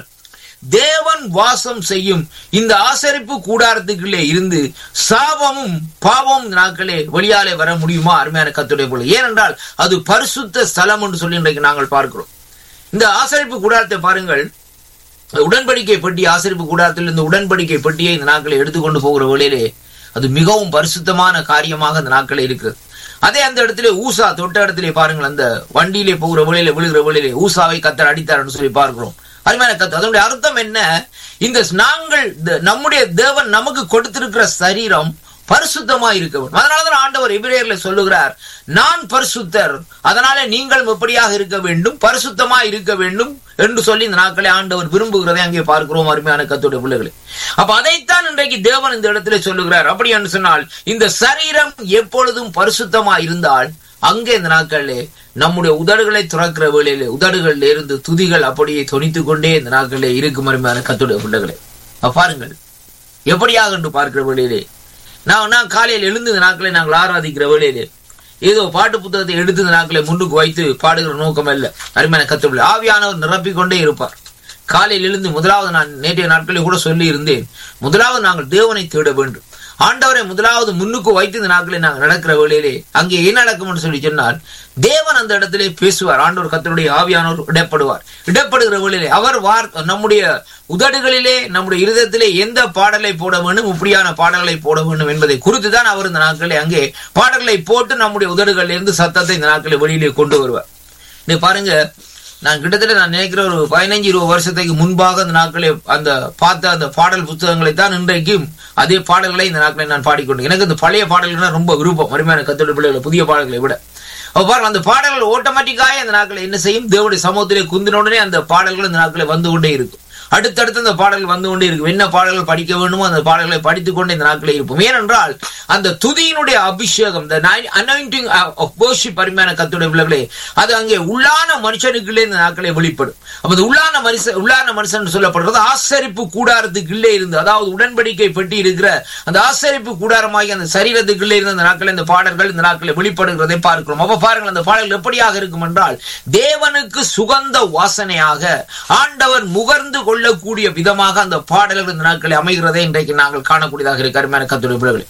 தேவன் வாசம் செய்யும் இந்த ஆசரிப்பு கூடாரத்துக்குள்ளே இருந்து சாபமும் பாவமும் இந்த நாட்களே வெளியாலே வர முடியுமா? அருமையான கர்த்தருடைய பிள்ளை, ஏனென்றால் அது பரிசுத்த ஸ்தலம் என்று சொல்லி இன்றைக்கு நாங்கள் பார்க்கிறோம். இந்த ஆசரிப்பு கூடாரத்தை பாருங்கள், உடன்படிக்கை பெட்டி, ஆசரிப்பு கூடாரத்தில் இந்த உடன்படிக்கை பெட்டியை இந்த நாட்களை எடுத்துக்கொண்டு போகிற வேளையிலே அது மிகவும் பரிசுத்தமான காரியமாக அந்த நாட்களே இருக்கிறது. அதே அந்த இடத்துல ஊசா தொட்ட இடத்திலே பாருங்கள், அந்த வண்டியிலே போகிற வேளையில விழுகிற வேளையிலே ஊசாவை கத்தர் அடித்தார் சொல்லி பார்க்கிறோம். அருமையான கத்தர், அதனுடைய அர்த்தம் என்ன? இந்த நாங்கள் நம்முடைய தேவன் நமக்கு கொடுத்திருக்கிற சரீரம் பரிசுத்தமா இருக்க வேண்டும். அதனாலதான் ஆண்டவர் எபிரேயர்ல சொல்லுகிறார், நான் பரிசுத்தர், அதனாலே நீங்கள் எப்படியாக இருக்க வேண்டும்? பரிசுத்தமா இருக்க வேண்டும் என்று சொல்லி இந்த நாட்களை ஆண்டவர் விரும்புகிறதை அங்கே பார்க்கிறோம். அருமையான கர்த்தருடைய பிள்ளைகளே, அப்ப அதைத்தான் இன்றைக்கு தேவன் இந்த இடத்துல சொல்லுகிறார். அப்படி என்று சொன்னால், இந்த சரீரம் எப்பொழுதும் பரிசுத்தமா இருந்தால் அங்கே இந்த நாட்களிலே நம்முடைய உதடுகளை துறக்கிற வேளையிலே உதடுகளில் இருந்து துதிகள் அப்படியே தொனித்துக் கொண்டே இந்த நாட்களிலே இருக்கும். அருமையான கர்த்தருடைய பிள்ளைகளே, பாருங்கள் எப்படியாக என்று பார்க்கிற வேளையிலே நான் நான் காலையில் எழுந்து இந்த நாட்களை நாங்கள் ஆராதிக்கிற வேளையிலே ஏதோ பாட்டு புத்தகத்தை எடுத்து இந்த நாட்களை முன்னுக்கு வைத்து பாடுகிற நோக்கம் அல்ல. அருமையான கர்த்தருடைய ஆவியானவர் நிரப்பிக்கொண்டே இருப்பார். காலையில் எழுந்து முதலாவது, நான் நேற்றைய நாட்களில் கூட சொல்லி இருந்தேன், முதலாவது நாங்கள் தேவனை தேட வேண்டும். ஆண்டவரை முதலாவது முன்னுக்கு வைத்து இந்த நாட்களை நாங்கள் நடக்கிற வேளையிலே அங்கே என்ன நடக்கும் என்று சொல்லி சொன்னால், தேவன் அந்த இடத்திலே பேசுவார். ஆண்டவர் கர்த்தருடைய ஆவியானவர் இடப்படுவார். இடப்படுகிற வேளையிலே அவர் வார் நம்முடைய உதடுகளிலே நம்முடைய இருதயத்திலே எந்த பாடலை போட வேண்டும், இப்படியான பாடல்களை போட வேண்டும் என்பதை குறித்து தான் அவர் இந்த நாட்களை அங்கே பாடல்களை போட்டு நம்முடைய உதடுகளில் இருந்து சத்தத்தை இந்த நாட்களை வெளியிலே கொண்டு வருவார். நீ பாருங்க, நான் கிட்டத்தட்ட நான் நினைக்கிற ஒரு பதினைஞ்சு இருபது வருஷத்துக்கு முன்பாக அந்த நாட்களை அந்த பார்த்த அந்த பாடல் புத்தகங்களை தான் இன்றைக்கும் அதே பாடல்களை இந்த நாட்களை நான் பாடிக்கொண்டு, எனக்கு இந்த பழைய பாடல்கள் ரொம்ப விருப்பம். அருமையான கர்த்தருடைய பிள்ளைகளை, புதிய பாடல்களை விட பாருங்க, அந்த பாடல்கள் ஆட்டோமேட்டிக்காக அந்த நாட்களை என்ன செய்யும்? தேவனுடைய சமூகத்திலே குந்தின உடனே அந்த பாடல்கள் இந்த நாட்களை வந்து கொண்டே இருக்கும். அடுத்தடுத்து அந்த பாடல்கள் வந்து கொண்டே இருக்கும். என்ன பாடல்கள் படிக்க வேண்டுமோ அந்த பாடல்களை படித்துக் கொண்டே இந்த நாட்களில் இருப்போம். ஏனென்றால் அந்த துதியினுடைய அபிஷேகம், அனாயிண்டிங் ஆஃப் வொர்ஷிப், அருமையான கர்த்தருடைய பிள்ளைகளே, அது அங்கே உள்ளான மனுஷனுக்குள்ளே இந்த நாட்களை வெளிப்படும். அப்ப உள்ளான மனுஷன் உள்ளான மனுஷன் சொல்லப்படுறது ஆசரிப்பு கூடாரத்துக்குள்ளே இருந்து, அதாவது உடன்படிக்கை பெட்டி இருக்கிற அந்த ஆசரிப்பு கூடாரமாகி அந்த சரீரத்துக்குள்ளே இருந்து அந்த நாட்கள் இந்த பாடல்கள் இந்த நாட்களை வெளிப்படுகிறதை பார்க்கிறோம். அப்ப பாருங்கள், அந்த பாடல்கள் எப்படியாக இருக்கும் என்றால், தேவனுக்கு சுகந்த வாசனையாக ஆண்டவர் முகர்ந்து கொள்ளக்கூடிய விதமாக அந்த பாடல்கள் இந்த நாட்களை அமைகிறதை இன்றைக்கு நாங்கள் காணக்கூடியதாக இருக்கு. அருமையான கர்த்தருடைய பிள்ளைகளே,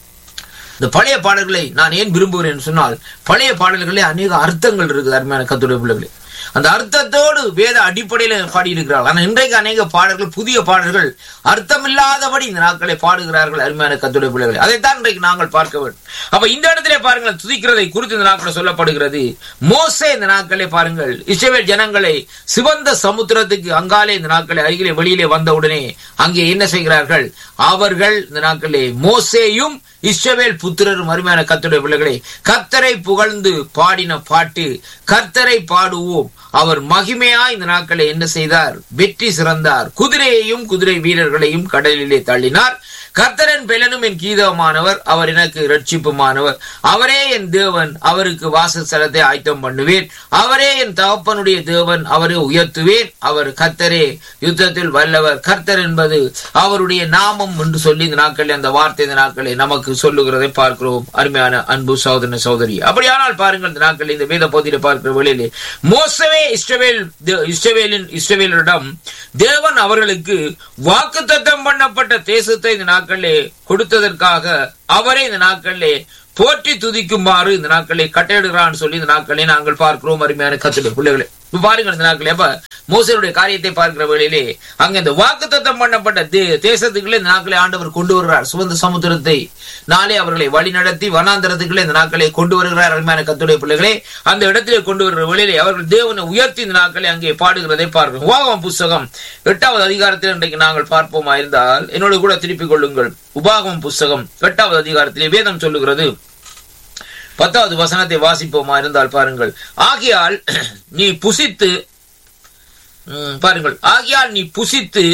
இந்த பழைய பாடல்களை நான் ஏன் விரும்புகிறேன் சொன்னால், பழைய பாடல்களே அநேக அர்த்தங்கள் இருக்குது. அருமையான கர்த்தருடைய பிள்ளைகளே, அந்த அர்த்தத்தோடு வேத அடிப்படையில பாடியிருக்கிறார்கள். ஆனால் இன்றைக்கு அநேக பாடல்கள், புதிய பாடல்கள் அர்த்தமில்லாதபடி இந்த நாட்களை பாடுகிறார்கள். அருமையான கர்த்தருடைய பிள்ளைகளே, அதைத்தான் இன்றைக்கு நாங்கள் பார்க்க வேண்டும். அப்ப இந்த இடத்திலே பாருங்கள், துதிக்கிறதை குறித்து இந்த நாட்களை சொல்லப்படுகிறது. மோசே இந்த நாட்களே பாருங்கள், இஸ்ரவேல் ஜனங்களை சிவந்த சமுத்திரத்துக்கு அங்காலே இந்த நாட்களை அருகிலே வெளியிலே வந்தவுடனே அங்கே என்ன செய்கிறார்கள்? அவர்கள் இந்த நாட்களே மோசேயும் இஸ்ரவேல் புத்திரரும், அருமையான கர்த்தருடைய பிள்ளைகளே, கர்த்தரை புகழ்ந்து பாடின பாட்டு, கர்த்தரை பாடுவோம், அவர் மகிமையா இந்த நாட்களை என்ன செய்தார்? வெற்றி சிறந்தார். குதிரையையும் குதிரை வீரர்களையும் கடலிலே தள்ளினார். கர்த்தரன் பெலனும் என் கீதமானவர், அவர் எனக்கு இரட்சிப்புமானவர். அவரே என் தேவன், அவருக்கு வாசஸ்தலத்தை ஆயத்தம் பண்ணுவேன். அவரே என் தகப்பனுடைய தேவன், அவரை உயர்த்துவேன். அவர் கர்த்தரே, யுத்தத்தில் வல்லவர். கர்த்தர் என்பது அவருடைய நாமம் என்று சொல்லி இந்த நாட்களில் அந்த வார்த்தை இந்த நாட்களை நமக்கு சொல்லுகிறதை பார்க்கிறோம். அருமையான அன்பு சகோதர சகோதரி, அப்படியானால் பாருங்கள், இந்த நாட்களில் இந்த வேத பகுதியில பார்க்கிற வேளையிலே மோசவே இஸ்ரவேல் இஸ்ரவேலின் இஸ்ரவேலரிடம் தேவன் அவர்களுக்கு வாக்குத்தத்தம் பண்ணப்பட்ட தேசத்தை இந்த நாட்களிலே கொடுத்ததற்காக அவரே இந்த நாட்களிலே போற்றி துதிக்குமாறு இந்த நாட்களை கட்டளையிடுகிறான்னு சொல்லி இந்த நாட்களை நாங்கள் பார்க்கிறோம். அருமையான கர்த்தருடைய பிள்ளைகளே, இப்ப பாருங்கள் இந்த நாட்களே அப்ப மோசேயுடைய காரியத்தை பார்க்கிற வேளையிலே அங்க இந்த வாக்குத்தத்தம் பண்ணப்பட்ட தேசத்துக்குள்ளே இந்த நாட்களை ஆண்டவர் கொண்டு வருகிறார். சுதந்திர சமுத்திரத்தை நாளே அவர்களை வழி நடத்தி வனாந்தரத்துக்குள்ளே இந்த நாட்களை கொண்டு வருகிறார். அருமையான கர்த்தருடைய பிள்ளைகளே, அந்த இடத்திலே கொண்டு வருகிற வேளையிலே அவர்கள் தேவனை உயர்த்தி இந்த நாட்களை அங்கே பாடுகிறதை பார்க்கிறோம். உபாகமம் புஸ்தகம் எட்டாவது அதிகாரத்தில் இன்றைக்கு நாங்கள் பார்ப்போமா இருந்தால் என்னோடு கூட திருப்பிக் கொள்ளுங்கள். உபாகமம் புஸ்தகம் எட்டாவது அதிகாரத்திலே வேதம் சொல்லுகிறது, பத்தாவது வசனத்தை வாசிப்போமா இருந்தால் பாருங்கள். ஆகையால் நீ புசித்து பாருங்கள் ஆகையால் நீ புசித்து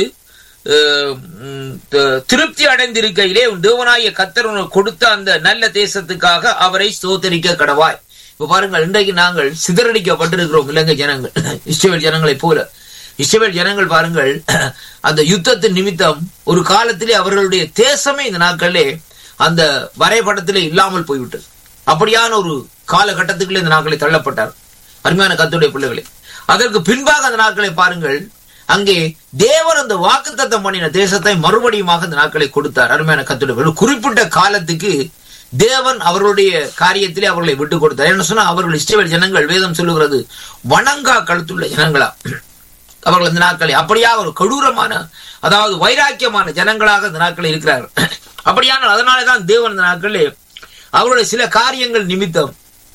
திருப்தி அடைந்திருக்கையிலே உன் தேவனாகிய கர்த்தர் உனக்கு கொடுத்த அந்த நல்ல தேசத்துக்காக அவரை ஸ்தோத்தரிக்க கடவாய். இப்ப பாருங்கள், இன்றைக்கு நாங்கள் சிதறடிக்கப்பட்டிருக்கிறோம் இலங்கை ஜனங்கள், இஸ்ரவேல் ஜனங்களை போல. இஸ்ரவேல் ஜனங்கள் பாருங்கள், அந்த யுத்தத்தின் நிமித்தம் ஒரு காலத்திலே அவர்களுடைய தேசமே இந்த நாட்களிலே அந்த வரைபடத்திலே இல்லாமல் போய்விட்டது. அப்படியான ஒரு காலகட்டத்துக்குள்ளே இந்த நாட்களை தள்ளப்பட்டார். அருமையான கர்த்தருடைய பிள்ளைகளே, அதற்கு பின்பாக அந்த நாட்களை பாருங்கள், அங்கே தேவன் அந்த வாக்குத்தத்தம் பண்ணின தேசத்தை மறுபடியுமாக அந்த நாட்களை கொடுத்தார். அருமையான கர்த்தருடைய பிள்ளைகளே, குறிப்பிட்ட காலத்துக்கு தேவன் அவர்களுடைய காரியத்திலே அவர்களை விட்டுக் கொடுத்தார். என்ன சொன்னா, அவர்கள் இஸ்ரவேல் ஜனங்கள் வேதம் சொல்லுகிறது வணங்கா கழுத்துள்ள ஜனங்களா அவர்கள் இந்த நாட்களை அப்படியாக ஒரு கொடூரமான, அதாவது வைராக்கியமான ஜனங்களாக இந்த நாட்களில் இருக்கிறார்கள். அப்படியான அதனாலேதான் தேவன் இந்த நாட்களே அவருடைய சில காரியங்கள் நிமித்தம்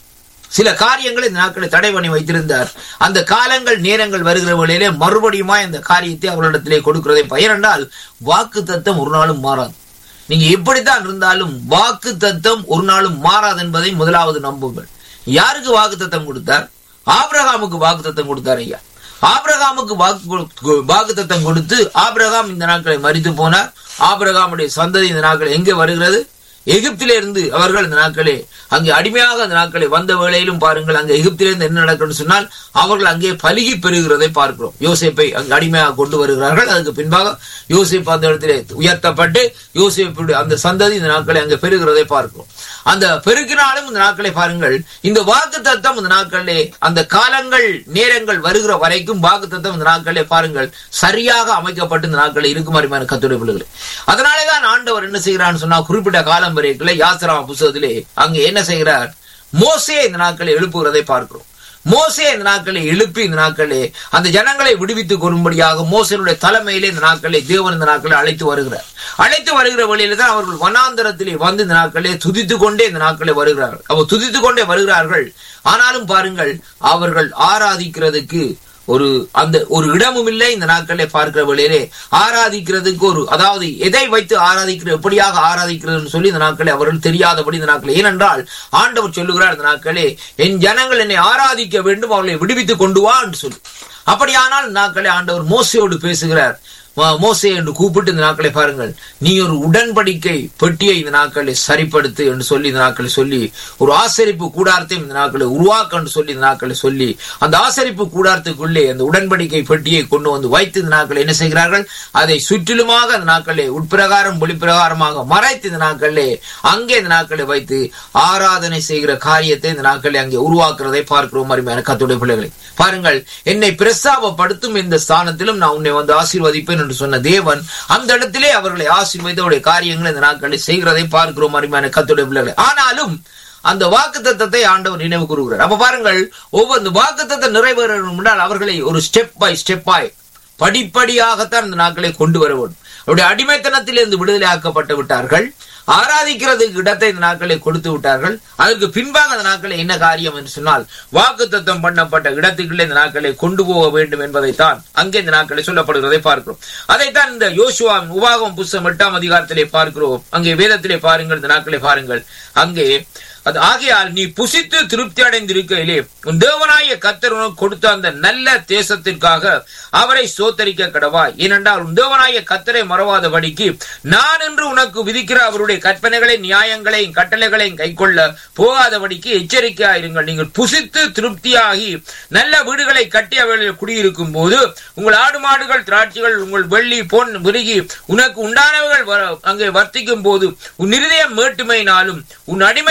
சில காரியங்களை இந்த நாட்களை தடை பண்ணி வைத்திருந்தார். அந்த காலங்கள் நேரங்கள் வருகிற வேளையிலே மறுபடியுமா இந்த காரியத்தை அவர்களிடத்திலே கொடுக்கிறதை பயனென்றால் வாக்கு தத்தம் ஒரு நாளும் மாறாது. நீங்க எப்படித்தான் இருந்தாலும் வாக்கு தத்தம் ஒரு நாளும் மாறாது என்பதை முதலாவது நம்புங்கள். யாருக்கு வாக்கு தத்தம் கொடுத்தார்? ஆபிரகாமுக்கு வாக்கு தத்தம் கொடுத்தார். ஐயா, ஆபிரகாமுக்கு வாக்கு வாக்கு தத்தம் கொடுத்து ஆபிரகாம் இந்த நாட்களை மரித்து போனார். ஆபிரகாமுடைய சந்ததி இந்த நாட்கள் எங்கே வருகிறது? எகிப்திலே இருந்து அவர்கள் இந்த நாட்களே அங்கே அடிமையாக அந்த நாட்களை வந்த வேளையிலும் பாருங்கள், அங்கே எகிப்திலிருந்து என்ன நடக்கும் சொன்னால் அவர்கள் அங்கே பலுகி பெறுகிறதை பார்க்கிறோம். யோசேப்பை அங்கு அடிமையாக கொண்டு வருகிறார்கள். அதுக்கு பின்பாக யோசேப்பு அந்த இடத்திலே உயர்த்தப்பட்டு யோசேப்புடைய அந்த சந்ததி இந்த நாட்களை அங்கே பெறுகிறதை பார்க்கிறோம். அந்த பெருக்கினாலும் இந்த நாட்களை பாருங்கள், இந்த வாக்கு தத்தம் இந்த நாட்களிலே அந்த காலங்கள் நேரங்கள் வருகிற வரைக்கும் வாக்கு தத்தம் இந்த நாட்களிலே பாருங்கள் சரியாக அமைக்கப்பட்டு இந்த நாட்களில் இருக்கும். அருமையான கர்த்தருடைய பிள்ளைகளே, அதனாலேதான் ஆண்டவர் என்ன செய்கிறான்னு சொன்னா குறிப்பிட்ட காலம் வரைக்குள்ள யாத்திரா புத்தகத்திலே அங்கே என்ன செய்கிறார்? மோசே இந்த நாட்களை எழுப்புகிறதை பார்க்கிறோம். மோசே இந்த நாட்களை எழுப்பி இந்த நாட்களே அந்த ஜனங்களை விடுவித்துக் கொள்ளும்படியாக மோசேனுடைய தலைமையிலே இந்த நாட்களை தேவன் இந்த நாட்களை அழைத்து வருகிறார். அழைத்து வருகிற வழியில தான் அவர்கள் வனாந்தரத்திலே வந்து இந்த நாட்களே துதித்துக் கொண்டே இந்த நாட்களை வருகிறார்கள். அவர் துதித்துக் கொண்டே வருகிறார்கள். ஆனாலும் பாருங்கள், அவர்கள் ஆராதிக்கிறதுக்கு ஒரு அந்த ஒரு இடமும் இல்லை. இந்த நாட்களை பார்க்கிற வேளையிலே ஆராதிக்கிறதுக்கு ஒரு, அதாவது எதை வைத்து ஆராதிக்கிற எப்படியாக ஆராதிக்கிறதுன்னு சொல்லி இந்த நாட்களை அவர்கள் தெரியாதபடி இந்த நாட்களை, ஏனென்றால் ஆண்டவர் சொல்லுகிறார் இந்த நாட்களே என் ஜனங்கள் என்னை ஆராதிக்க வேண்டும், அவர்களை விடுவித்துக் கொண்டு வா என்று சொல்லி. அப்படியானால் இந்த நாட்களை ஆண்டவர் மோசையோடு பேசுகிறார். மோசே என்று கூப்பிட்டு இந்த நாட்களை பாருங்கள், நீ ஒரு உடன்படிக்கை பெட்டியை இந்த நாட்களை சரிப்படுத்து என்று சொல்லி இந்த நாட்களை சொல்லி ஒரு ஆசரிப்பு கூடாரத்தையும் இந்த நாட்களை உருவாக்க என்று சொல்லி இந்த நாட்களை சொல்லி அந்த ஆசரிப்பு கூடாரத்துக்குள்ளே அந்த உடன்படிக்கை பெட்டியை கொண்டு வந்து வைத்து இந்த நாட்களை என்ன செய்கிறார்கள்? அதை சுற்றிலுமாக அந்த நாட்களே உட்பிரகாரம் ஒளிப்பிரகாரமாக மறைத்து இந்த நாட்களே அங்கே இந்த நாட்களை வைத்து ஆராதனை செய்கிற காரியத்தை இந்த நாட்களை அங்கே உருவாக்குறதை பார்க்கிறோம். அருமையான கர்த்தருடைய பிள்ளைகளை பாருங்கள், என்னை பிரஸ்தாபப்படுத்தும் இந்த ஸ்தானத்திலும் நான் உன்னை வந்து ஆசீர்வதிப்பேன் என்று சொன்ன தேவன் அந்த இடத்திலே அவர்களை ஆசீர்வதித்த காரியங்களை இந்த நாட்களை செய்கிறதை பார்க்கிறோம். அருமையான கர்த்தருடைய பிள்ளைகளை, ஆனாலும் அந்த வாக்குத்தத்தத்தை ஆண்டவர் நினைவு கூறுகிறார். அப்ப பாருங்கள், ஒவ்வொரு வாக்குத்தத்தை நிறைவேறும் என்றால் அவர்களை ஒரு ஸ்டெப் பை ஸ்டெப்பாய் படிப்படியாகத்தான் இந்த நாட்களை கொண்டு வர வேண்டும். அவருடைய அடிமைத்தனத்திலிருந்து விடுதலை ஆக்கப்பட்டு விட்டார்கள். ஆராதிக்கிறதுக்கு இடத்தை இந்த நாட்களை கொடுத்து விட்டார்கள். அதற்கு பின்பாக அந்த நாட்களை என்ன காரியம் என்று சொன்னால் வாக்குத்தத்தம் பண்ணப்பட்ட இடத்துக்குள்ளே இந்த நாட்களை கொண்டு போக வேண்டும் என்பதைத்தான் அங்கே இந்த நாட்களை சொல்லப்படுகிறதை பார்க்கிறோம். அதைத்தான் இந்த யோசுவாவின் உபாகமம் புஸ்தகம் எட்டாம் அதிகாரத்திலே பார்க்கிறோம். அங்கே வேதத்திலே பாருங்கள், இந்த நாட்களை பாருங்கள். அங்கே அது ஆகையால் நீ புசித்து திருப்தி அடைந்திருக்கையிலே உன் தேவனாகிய கர்த்தர் உனக்கு கொடுத்த அந்த நல்ல தேசத்திற்காக அவரை ஸ்தோத்தரிக்க கடவாய். ஏனென்றால் உன் தேவனாகிய கர்த்தரை மறவாதபடிக்கு நான் என்று உனக்கு விதிக்கிற அவருடைய கற்பனைகளை நியாயங்களையும் கட்டளைகளையும் கைக்கொள்ள போகாதபடிக்கு எச்சரிக்கையாயிருங்கள். நீங்கள் புசித்து திருப்தியாகி நல்ல வீடுகளை கட்டி அவர்களில் குடியிருக்கும் போது உங்கள் ஆடு மாடுகள் திராட்சைகள் உங்கள் வெள்ளி பொன் விருகி உனக்கு உண்டானவர்கள் அங்கே வர்த்திக்கும் போது உன் இருதயம் மேட்டுமையினாலும் உன் அடிமைத்தன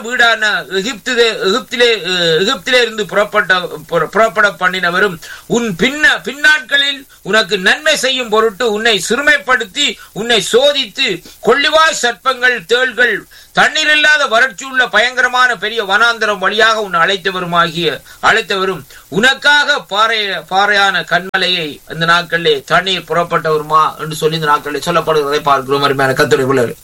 வீடான எகிப்திலே எகிப்திலே எகிப்திலே இருந்து புறப்பட்ட புறப்பட பண்ணினவரும் உன் பின்ன பின்னாட்களில் உனக்கு நன்மை செய்யும் பொருட்டு உன்னை சிறுமைப்படுத்தி உன்னை சோதித்து கொள்ளிவாய் சர்ப்பங்கள் தேள்கள் தண்ணீர் இல்லாத வறட்சியுள்ள பயங்கரமான பெரிய வனாந்தரம் வழியாக உன்னை அழைத்தவருமாகிய அழைத்தவரும் உனக்காக பாறை பாறையான கண்மலையை இந்த நாட்களிலே தண்ணீர் புறப்பட்டவருமா என்று சொல்லி இந்த நாட்களிலே சொல்லப்படுவதை பார்க்கிறோம். அருமையான கர்த்தருடைய பிள்ளைகளே,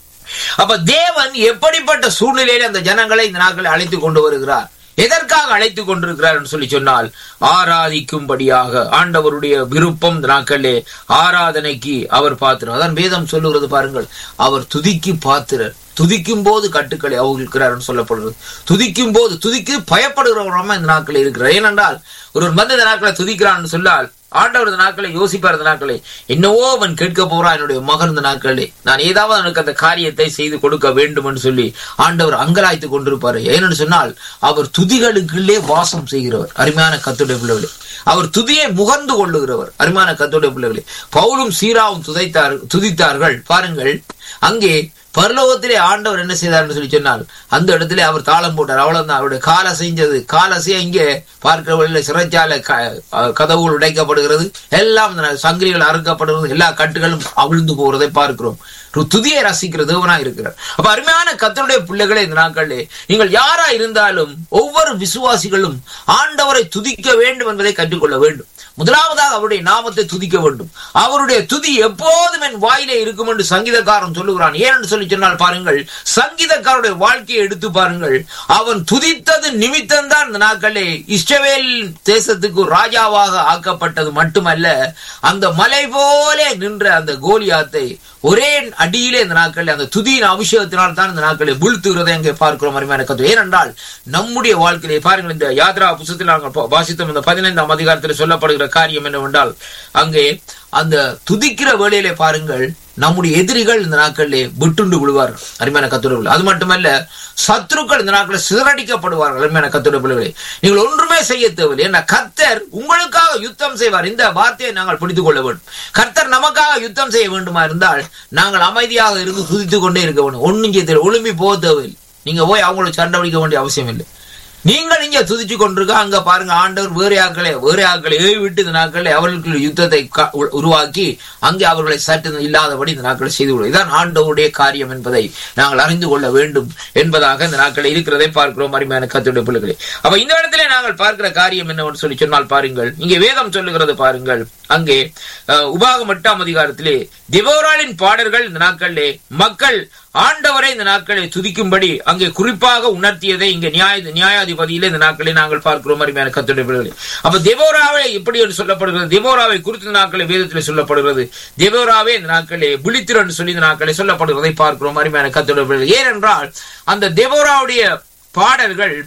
அப்ப தேவன் எப்படிப்பட்ட சூழ்நிலையில அந்த ஜனங்களை இந்த நாட்களை அழைத்து கொண்டு வருகிறார், எதற்காக அழைத்துக் கொண்டிருக்கிறார் என்று சொல்லி சொன்னால் ஆராதிக்கும்படியாக. ஆண்டவருடைய விருப்பம் இந்த நாட்களிலே ஆராதனைக்கு அவர் பாத்திரம். அதான் வேதம் சொல்லுகிறது பாருங்கள், அவர் துதிக்கு பாத்திரர், துதிக்கும் போது கட்டுக்களை அவுழ்கிறார் சொல்லப்படுகிறது. துதிக்கும் போது துதிக்கு பயப்படுகிறவரமா இந்த நாட்களில் இருக்கிறார். ஏனென்றால் ஒரு மந்த இந்த நாட்களை துதிக்கிறான் சொன்னால் ஆண்டவர் இந்த நாட்களை யோசிப்பார். இந்த நாட்களை என்னவோ அவன் கேட்க போறான் என்னுடைய மகன், இந்த நாட்களே நான் ஏதாவது அவனுக்கு அந்த காரியத்தை செய்து கொடுக்க வேண்டும் என்று சொல்லி ஆண்டவர் அங்கலாய்த்து கொண்டிருப்பாரு. ஏனென்று சொன்னால் அவர் துதிகளுக்குள்ளே வாசம் செய்கிறவர். அருமையான கர்த்தருடைய பிள்ளைகளே, அவர் துதியை முகர்ந்து கொள்ளுகிறவர். அருமையான கர்த்தருடைய பிள்ளைகளே, பவுலும் சீராவும் துதைத்தார் துதித்தார்கள் பாருங்கள். அங்கே பரலோகத்திலே ஆண்டவர் என்ன செய்தார் சொல்லி சொன்னால் அந்த இடத்திலே அவர் தாளம் போட்டார். அவ்வளவுதான், அவருடைய கால செஞ்சது. காலசைய இங்கே பார்க்கிறவர்களில் சிறைச்சாலை கதவுகள் உடைக்கப்படுகிறது, எல்லாம் சங்கிலிகள் அறுக்கப்படுகிறது, எல்லா கட்டுகளும் அவிழ்ந்து போகிறதை பார்க்கிறோம். துதியை ரசிக்கிற தேவனா இருக்கிறார். அப்ப அருமையான கர்த்தருடைய பிள்ளைகளே, இந்த நாட்களிலே நீங்கள் யாரா இருந்தாலும் ஒவ்வொரு விசுவாசிகளும் ஆண்டவரை துதிக்க வேண்டும் என்பதை கற்றுக்கொள்ள வேண்டும். முதலாவதாக அவருடைய நாமத்தை துதிக்க வேண்டும். அவருடைய துதி எப்போதும் என் வாயிலே இருக்கும் என்று சங்கீதக்காரன் சொல்லுகிறான். ஏனென்று சொல்லி சொன்னால் பாருங்கள், சங்கீதக்காரருடைய வாழ்க்கையை எடுத்து பாருங்கள். அவன் துதித்தது நிமித்தம்தான் இந்த நாட்களே இஸ்ரவேல் தேசத்துக்கு ராஜாவாக ஆக்கப்பட்டது மட்டுமல்ல, அந்த மலை போல நின்ற அந்த கோலியாத்தை ஒரே அடியிலே இந்த நாட்களில் அந்த துதியின் அபிஷேகத்தினால் தான் இந்த நாட்களை வீழ்த்துகிறதை அங்கே பார்க்கிறோம். அருமையான கர்த்தர், ஏனென்றால் நம்முடைய வாழ்க்கையிலே பாருங்கள், இந்த யாத்ரா புத்தகத்தில் நாங்கள் வாசித்தோம் இந்த பதினைந்தாம் அதிகாரத்தில் சொல்லப்படுகிற காரியம் என்னவென்றால் அங்கே அந்த துதிக்கிற வேளையிலே பாருங்கள் நம்முடைய எதிரிகள் இந்த நாட்களிலே விட்டுண்டு விழுவார்கள். அருமையான கர்த்தருடைய, அது மட்டுமல்ல சத்துருக்கள் இந்த நாட்களில் சிதறடிக்கப்படுவார்கள். அருமையான கர்த்தருடைய பிள்ளைகளே, நீங்கள் ஒன்றுமே செய்ய தேவையில்லை. ஏன்னா கர்த்தர் உங்களுக்காக யுத்தம் செய்வார். இந்த வார்த்தையை நாங்கள் பிடித்துக் கொள்ள வேண்டும். கர்த்தர் நமக்காக யுத்தம் செய்ய வேண்டுமா இருந்தால் நாங்கள் அமைதியாக இருந்து துதித்துக் கொண்டே இருக்க வேண்டும். ஒன்னும் செய்ய ஒழும்பி போக தேவையில்லை. நீங்க போய் அவங்களுக்கு சண்டை பிடிக்க வேண்டிய அவசியம் இல்லை. நீங்கள் இங்க துதிச்சு கொண்டிருக்க அங்க பாருங்க, ஆண்டவர் வேறு ஆக்களை வேறு ஆக்களை ஏவி விட்டு இந்த நாட்களை அவர்களுக்கு யுத்தத்தை உருவாக்கி அங்கே அவர்களை சற்று இல்லாதபடி இந்த நாட்களை செய்து கொள்வது. இதான் ஆண்டவருடைய காரியம் என்பதை நாங்கள் அறிந்து கொள்ள வேண்டும் என்பதாக இந்த நாட்களை இருக்கிறதை பார்க்கிறோம். அருமையான கர்த்தருடைய பிள்ளைகளே, அப்ப இந்த இடத்துல நாங்கள் பார்க்கிற காரியம் என்னவென்று சொல்லி சொன்னால் பாருங்கள், இங்கே வேதம் சொல்லுகிறது பாருங்கள். அங்கே உபாகம் எட்டாம் அதிகாரத்திலே தெபோராளின் பாடல்கள் இந்த நாட்களிலே மக்கள் ஆண்டவரை இந்த நாட்களை துதிக்கும்படி அங்கே குறிப்பாக உணர்த்தியதை இங்கே நியாய நியாயாதிபதியிலே இந்த நாட்களை நாங்கள் பார்க்கிறோம். அருமையான கர்த்தருடைய பிள்ளைகளே, அப்ப தெபோராவை எப்படி என்று சொல்லப்படுகிறது, தெபோராவை குறித்த நாட்களை வேதத்தில் சொல்லப்படுகிறது. தெபோராவே இந்த நாட்களே விழித்திரு என்று சொல்லி இந்த நாட்களை சொல்லப்படுவதை பார்க்கிறோம். அருமையான கர்த்தருடைய பிள்ளைகளே, ஏனென்றால் அந்த தெபோராவுடைய பாடல்கள்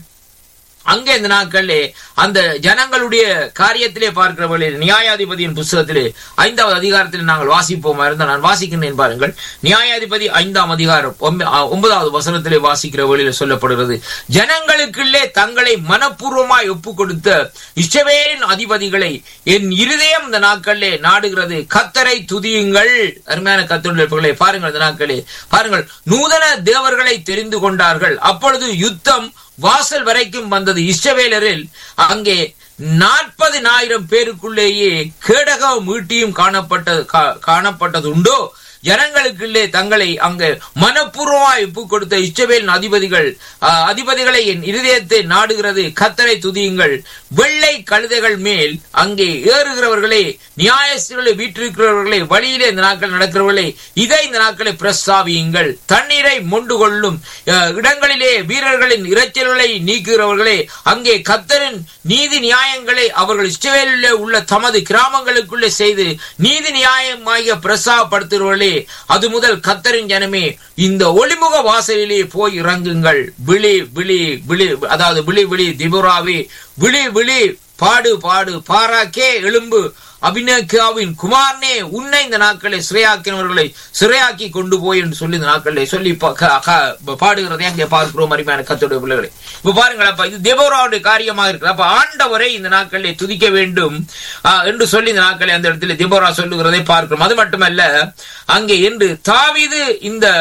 அங்கே இந்த நாட்களிலே அந்த ஜனங்களுடைய காரியத்திலே பார்க்கிறவர்களே நியாயாதிபதியின் புஸ்தகத்திலே ஐந்தாவது அதிகாரத்தில் நாங்கள் வாசிப்போமா இருந்தால் நான் வாசிக்கிறேன் பாருங்கள். நியாயாதிபதி ஐந்தாம் அதிகாரம் ஒன்பதாவது வசனத்திலே வாசிக்கிற வழியில் சொல்லப்படுகிறது, ஜனங்களுக்குள்ளே தங்களை மனப்பூர்வமாய் ஒப்பு கொடுத்த இஸ்ரவேலின் அதிபதிகளை என் இருதயம் இந்த நாட்களிலே நாடுகிறது, கர்த்தரை துதியுங்கள். அருமையான கர்த்தருடைய பாருங்கள், இந்த நாட்களே பாருங்கள், நூதன தேவர்களை தெரிந்து கொண்டார்கள். அப்பொழுது யுத்தம் வாசல் வரைக்கும் வந்தது. இஸ்ரவேலரில் அங்கே நாற்பதினாயிரம் பேருக்குள்ளேயே கேடகம் ஈட்டியும் காணப்பட்டது காணப்பட்டது உண்டோ? ஜனங்களுக்குள்ளே தங்களை அங்கே மனப்பூர்வமாய் ஒப்பு கொடுத்த இஸ்ரவேலின் அதிபதிகள் அதிபதிகளை என் இருதயத்தை நாடுகிறது, கர்த்தரை துதியுங்கள். வெள்ளை கழுதைகள் மேல் அங்கே ஏறுகிறவர்களே, நியாயஸ்தர்களை வீற்றிருக்கிறவர்களே, வழியிலே இந்த நாட்கள் நடக்கிறவர்களே, இதை இந்த நாட்களை பிரஸ்தாபியுங்கள். தண்ணீரை மொண்டு கொள்ளும் இடங்களிலே வீரர்களின் இறைச்சல்களை நீக்குகிறவர்களே, அங்கே கர்த்தரின் நீதி நியாயங்களை அவர்கள் இஸ்ரவேலிலே உள்ள தமது கிராமங்களுக்குள்ளே செய்து நீதி நியாயமாக பிரஸ்தாபப்படுத்துகிறவர்களே, அது முதல் கர்த்தரின் ஜனமே இந்த ஒளிமுக வாசலிலே போய் இறங்குங்கள். விழி விழி விழி அதாவது விழி விழி திபோராவே விழி விழி பாடு பாடு பாராக்கே எழும்பு அபிநேகாவின் குமாரனே உன்னை இந்த நாட்களை சிறையாக்கினவர்களை சிறையாக்கி கொண்டு போய் என்று சொல்லி இந்த நாட்களை சொல்லி பாடுகிறதை அங்கே பார்க்கிறோம். அருமையான கர்த்தருடைய பிள்ளைகளை, இப்ப பாருங்கள், அப்ப இது தெபோராவுடைய காரியமாக இருக்கு. அப்ப ஆண்டவரை இந்த நாட்களை துதிக்க வேண்டும் என்று சொல்லி இந்த நாட்களை அந்த இடத்துல தெபோரா சொல்லுகிறதை பார்க்கிறோம். அது மட்டுமல்ல, அங்கே என்று தாவீது இந்த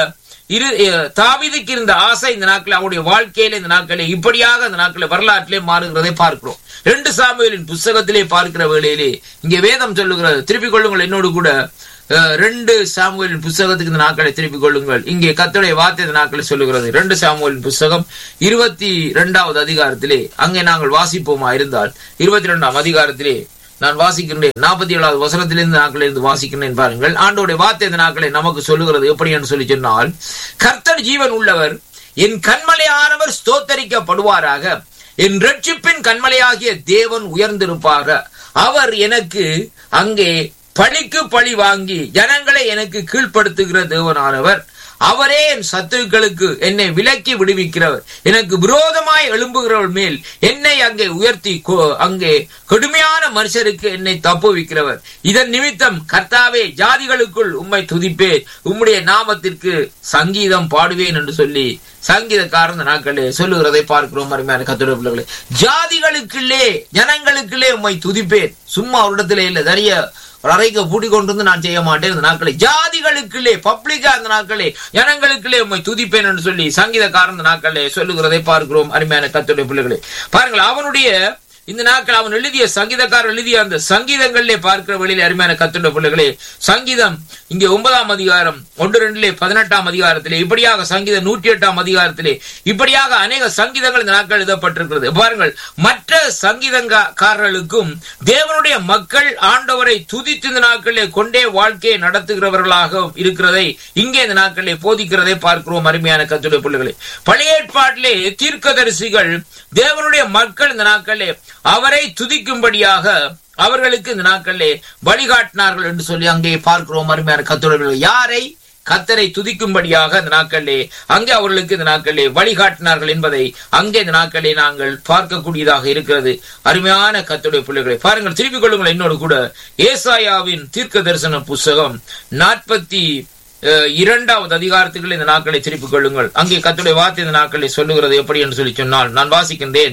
இரு தாவீதுக்கு இருந்த ஆசை இந்த நாட்கள் அவருடைய வாழ்க்கையில இந்த நாட்களே இப்படியாக இந்த நாட்களே வரலாற்றிலே மாறுகிறதை பார்க்கிறோம். ரெண்டு சாமுவேலின் புஸ்தகத்திலே பார்க்கிற வேளையிலே இங்கே வேதம் சொல்லுகிறது, திருப்பிக் கொள்ளுங்கள் என்னோடு கூட ரெண்டு சாமுவேலின் புஸ்தகத்துக்கு இந்த நாட்களை திருப்பிக் கொள்ளுங்கள். இங்கே கர்த்தருடைய வார்த்தை இந்த நாட்களை சொல்லுகிறது. ரெண்டு சாமுவேலின் புஸ்தகம் இருபத்தி இரண்டாவது அதிகாரத்திலே அங்கே நாங்கள் வாசிப்போமா இருந்தால் இருபத்தி இரண்டாம் அதிகாரத்திலே நான் வாசிக்கின்றேன். நாற்பத்தி ஏழாவது வசனத்திலிருந்து நாட்களிலிருந்து வாசிக்கின்றேன். பாருங்கள், ஆண்டோடைய வார்த்தை இந்த நாட்களை நமக்கு சொல்லுகிறது. எப்படி என்று சொல்லி சொன்னால், கர்த்தர் ஜீவன் உள்ளவர், என் கண்மலையானவர் ஸ்தோத்தரிக்கப்படுவாராக, என் ரட்சிப்பின் கண்மலையாகிய தேவன் உயர்ந்திருப்பார். அவர் எனக்கு அங்கே பழிக்கு பழி வாங்கி ஜனங்களை எனக்கு கீழ்ப்படுத்துகிற தேவனானவர். அவரே என் சத்துருக்களுக்கு என்னை விலக்கி விடுவிக்கிறவர். எனக்கு விரோதமாய் எழும்புகிறவர் மேல் என்னை அங்கே உயர்த்தி அங்கே கடுமையான மனுஷருக்கு என்னை தப்புவிக்கிறவர். இதன் நிமித்தம் கர்த்தாவே, ஜாதிகளுக்குள் உம்மை துதிப்பேன், உம்முடைய நாமத்திற்கு சங்கீதம் பாடுவேன் என்று சொல்லி சங்கீதக்காரன் நாட்களே சொல்லுகிறதை பார்க்கிறோம். அருமையான கர்த்தருடைய பிள்ளைகளே, ஜாதிகளுக்குள்ளே ஜனங்களுக்குள்ளே உம்மை துதிப்பேன். சும்மா ஒரு இடத்துல இல்ல, நிறைய ஒரு அறைக்கு பூட்டி கொண்டு வந்து நான் செய்ய மாட்டேன். இந்த நாட்களை ஜாதிகளுக்குள்ளே பப்ளிக்கா அந்த நாட்களே ஜனங்களுக்குள்ளே உம்மை துதிப்பேன் என்று சொல்லி சங்கீதக்காரன் இந்த நாட்களே சொல்லுகிறதை பார்க்கிறோம். அருமையான கர்த்தருடைய பிள்ளைகளே, பாருங்கள், அவனுடைய இந்த நாட்கள் அவன் எழுதிய சங்கீதக்காரர் எழுதிய அந்த சங்கீதங்களிலே பார்க்கிற வழியிலே அருமையான கர்த்தருடைய பிள்ளைகளே, சங்கீதம் இங்கே ஒன்பதாம் அதிகாரம் ஒன்று ரெண்டிலே பதினெட்டாம் அதிகாரத்திலே இப்படியாக, சங்கீதம் நூற்றி எட்டாம் அதிகாரத்திலே இப்படியாக அநேக சங்கீதங்கள் இந்த நாட்கள் எழுதப்பட்டிருக்கிறது. பாருங்கள், மற்ற சங்கீதக்காரர்களுக்கும் தேவனுடைய மக்கள் ஆண்டவரை துதித்து இந்த நாட்களிலே கொண்டே வாழ்க்கையை நடத்துகிறவர்களாக இருக்கிறதை இங்கே இந்த நாட்களிலே போதிக்கிறதை பார்க்கிறோம். அருமையான கர்த்தருடைய பிள்ளைகளே, பழைய ஏற்பாட்டிலே தீர்க்கதரிசிகள் தேவனுடைய மக்கள் இந்த நாட்களிலே அவரை துதிக்கும்படியாக அவர்களுக்கு இந்த நாட்களிலே வழிகாட்டினார்கள் என்று சொல்லி அங்கே பார்க்கிறோம். அருமையான கர்த்தருடைய யாரை கர்த்தரை துதிக்கும்படியாக இந்த நாட்களிலே அங்கே அவர்களுக்கு இந்த நாட்களிலே வழிகாட்டினார்கள் என்பதை அங்கே இந்த நாட்களிலே நாங்கள் பார்க்கக்கூடியதாக இருக்கிறது. அருமையான கர்த்தருடைய பிள்ளைகளை பாருங்கள், திருப்பிக் கொள்ளுங்கள் என்னோடு கூட ஏசாயாவின் தீர்க்க தரிசன புஸ்தகம் நாற்பத்தி இரண்டாவது அதிகாரத்துக்குள்ள இந்த நாட்களை திருப்பிக் கொள்ளுங்கள். அங்கே கர்த்தருடைய வார்த்தை இந்த நாட்களை சொல்லுகிறது. எப்படி என்று சொல்லி சொன்னால், நான் வாசிக்கின்றேன்.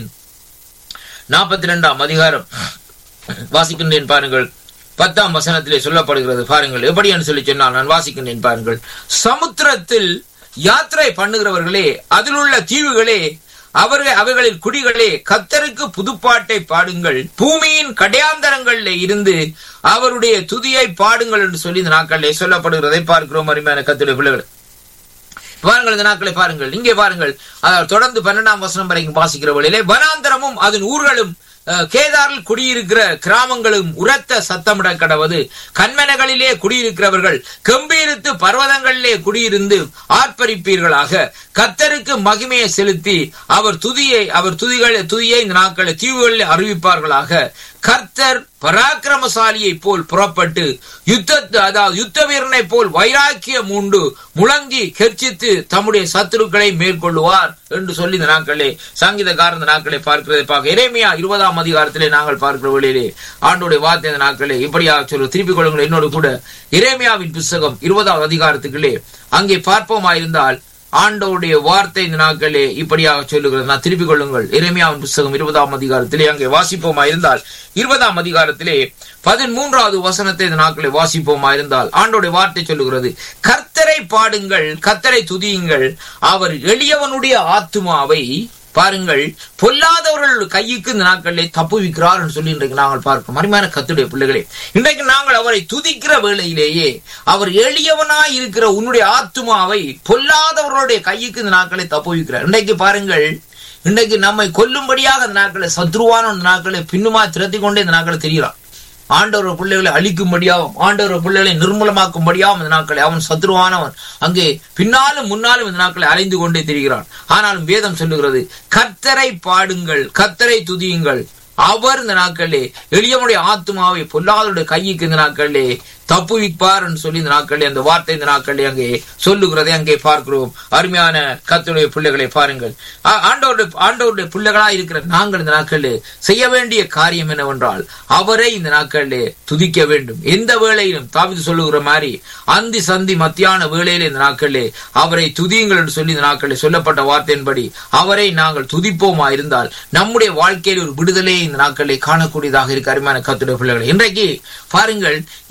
நாற்பத்தி இரண்டாம் அதிகாரம் வாசிக்கின்றேன். பாருங்கள், பத்தாம் வசனத்திலே சொல்லப்படுகிறது. பாருங்கள், எப்படி என்று சொல்லி சொன்னால், நான் வாசிக்கின்றேன். பாருங்கள், சமுத்திரத்தில் யாத்திரை பண்ணுகிறவர்களே, அதில் உள்ள தீவுகளே, அவர்கள் அவர்களின் குடிகளே, கர்த்தருக்கு புதுப்பாட்டை பாடுங்கள், பூமியின் கடையாந்தரங்களிலே இருந்து அவருடைய துதியை பாடுங்கள் என்று சொல்லி இந்த நாட்களிலே சொல்லப்படுகிறதை பார்க்கிறோம். அருமையான கர்த்தருடைய பிள்ளைகள், பாருங்கள், இந்த நாட்களை பாருங்கள். இங்கே பாருங்கள், தொடர்ந்து பன்னெண்டாம் வசனம் வரைக்கும் வாசிக்கிற வழியிலே, வனாந்தரமும் அதன் ஊர்களும் கேதாரில் குடியிருக்கிற கிராமங்களும் உரத்த சத்தமிட கடவது. கண்மனைகளிலே குடியிருக்கிறவர்கள் கம்பீரித்து பர்வதங்களிலே குடியிருந்து ஆர்ப்பரிப்பீர்களாக. கர்த்தருக்கு மகிமையை செலுத்தி அவர் துதியை அவர் துதிகளை துதியை இந்த நாட்களை தீவுகளில் அறிவிப்பார்களாக. கர்த்தர் பராக்கிரமசாலியை போல் புறப்பட்டு யுத்த அதாவது யுத்த வீரனை போல் வைராக்கியம் உண்டு முழங்கி கெர்ச்சித்து தம்முடைய சத்துருக்களை மேற்கொள்ளுவார் என்று சொல்லி இந்த நாட்களே சங்கீதக்காரர் இந்த நாட்களை பார்க்கிறதை பார்க்க எரேமியா இருபதாம் அதிகாரத்திலே நாங்கள் பார்க்கிற வழியிலே ஆண்டோடைய வார்த்தை இந்த நாட்களே இப்படியாக சொல்லு. திருப்பிக் கொள்ளுங்கள் என்னோடு கூட எரேமியாவின் புஸ்தகம் இருபதாவது அதிகாரத்துக்குள்ளே அங்கே பார்ப்போமாயிருந்தால் ஆண்டவருடைய வார்த்தை இந்த நாட்களே இப்படியாக சொல்லுகிறது. நான் திருப்பிக் கொள்ளுங்கள் எரேமியாவின் புஸ்தகம் இருபதாம் அதிகாரத்திலே அங்கே வாசிப்போமா இருந்தால் இருபதாம் அதிகாரத்திலே பதிமூன்றாவது வசனத்தை இந்த நாட்களை வாசிப்போமா இருந்தால் ஆண்டோடைய வார்த்தை சொல்லுகிறது, கர்த்தரை பாடுங்கள், கர்த்தரை துதியுங்கள், அவர் எளியவனுடைய ஆத்துமாவை பாருங்கள் பொல்லாதவர்கள் கையுக்கு இந்த நாட்களிலே தப்புவிக்கிறார் என்று சொல்லி இன்றைக்கு நாங்கள் பார்க்கிறோம். அருமையான கர்த்தருடைய பிள்ளைகளே, இன்றைக்கு நாங்கள் அவரை துதிக்கிற வேளையிலேயே அவர் எளியவனாய் இருக்கிற உன்னுடைய ஆத்துமாவை பொல்லாதவர்களுடைய கையுக்கு இந்த நாட்களை தப்புவிக்கிறார். இன்றைக்கு பாருங்கள், இன்றைக்கு நம்மை கொல்லும்படியாக இந்த நாட்களை சத்ருவான இந்த நாட்களை பின்னுமா திரட்டி கொண்டே இந்த நாட்களை தெரிகிறான். ஆண்டவர் பிள்ளைகளை அழிக்கும்படியாகவும் ஆண்டவர் பிள்ளைகளை நிர்மூலமாக்கும்படியாகவும் இந்த நாட்களை அவன் சத்ருவானவன் அங்கே பின்னாலும் முன்னாலும் இந்த நாட்களை அலைந்து கொண்டே திரிகிறான். ஆனாலும் வேதம் சொல்லுகிறது, கர்த்தரை பாடுங்கள், கர்த்தரை துதியுங்கள், அவர் இந்த நாட்களே எளியவனுடைய ஆத்மாவை பொல்லாதவருடைய கைக்கு இந்த நாட்களே தப்புவிப்பார் என்று சொல்லி இந்த நாட்களே அந்த வார்த்தை இந்த நாட்களே அங்கே சொல்லுகிறதை அங்கே பார்க்கிறோம். அருமையான கர்த்தருடைய பிள்ளைகளை பாருங்கள், ஆண்டவருடைய ஆண்டவருடைய பிள்ளைகளா இருக்கிற நாங்கள் இந்த நாட்களே செய்ய வேண்டிய காரியம் என்னவென்றால் அவரை இந்த நாட்களே துதிக்க வேண்டும். எந்த வேளையிலும் தாவீது சொல்லுகிற மாதிரி அந்தி சந்தி மத்தியான வேளையில இந்த நாட்களே அவரை துதியுங்கள் என்று சொல்லி இந்த நாட்களே சொல்லப்பட்ட வார்த்தையின்படி அவரை நாங்கள் துதிப்போமா இருந்தால் நம்முடைய வாழ்க்கையில் ஒரு விடுதலை இந்த நாட்களை காணக்கூடியதாக இருக்க. அருமையான கர்த்தருடைய பிள்ளைகளை இன்றைக்கு பாருங்கள், எப்படிப்பட்ட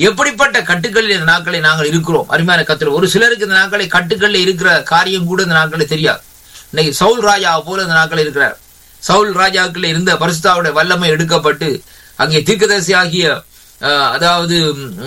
எப்படிப்பட்ட கட்டுக்களில் இந்த நாட்களை நாங்கள் இருக்கிறோம் அருமையான கர்த்தர். ஒரு சிலருக்கு இந்த நாட்களை கட்டுக்களில் இருக்கிற காரியம் கூட இந்த நாட்களை தெரியாது. இன்னைக்கு சவுல் ராஜா போல இந்த நாட்கள் இருக்கிறார். சவுல் ராஜாக்கள் இருந்த பரிசுத்தாவுடைய வல்லமை எடுக்கப்பட்டு அங்கே தீர்க்கதரிசி ஆகிய அதாவது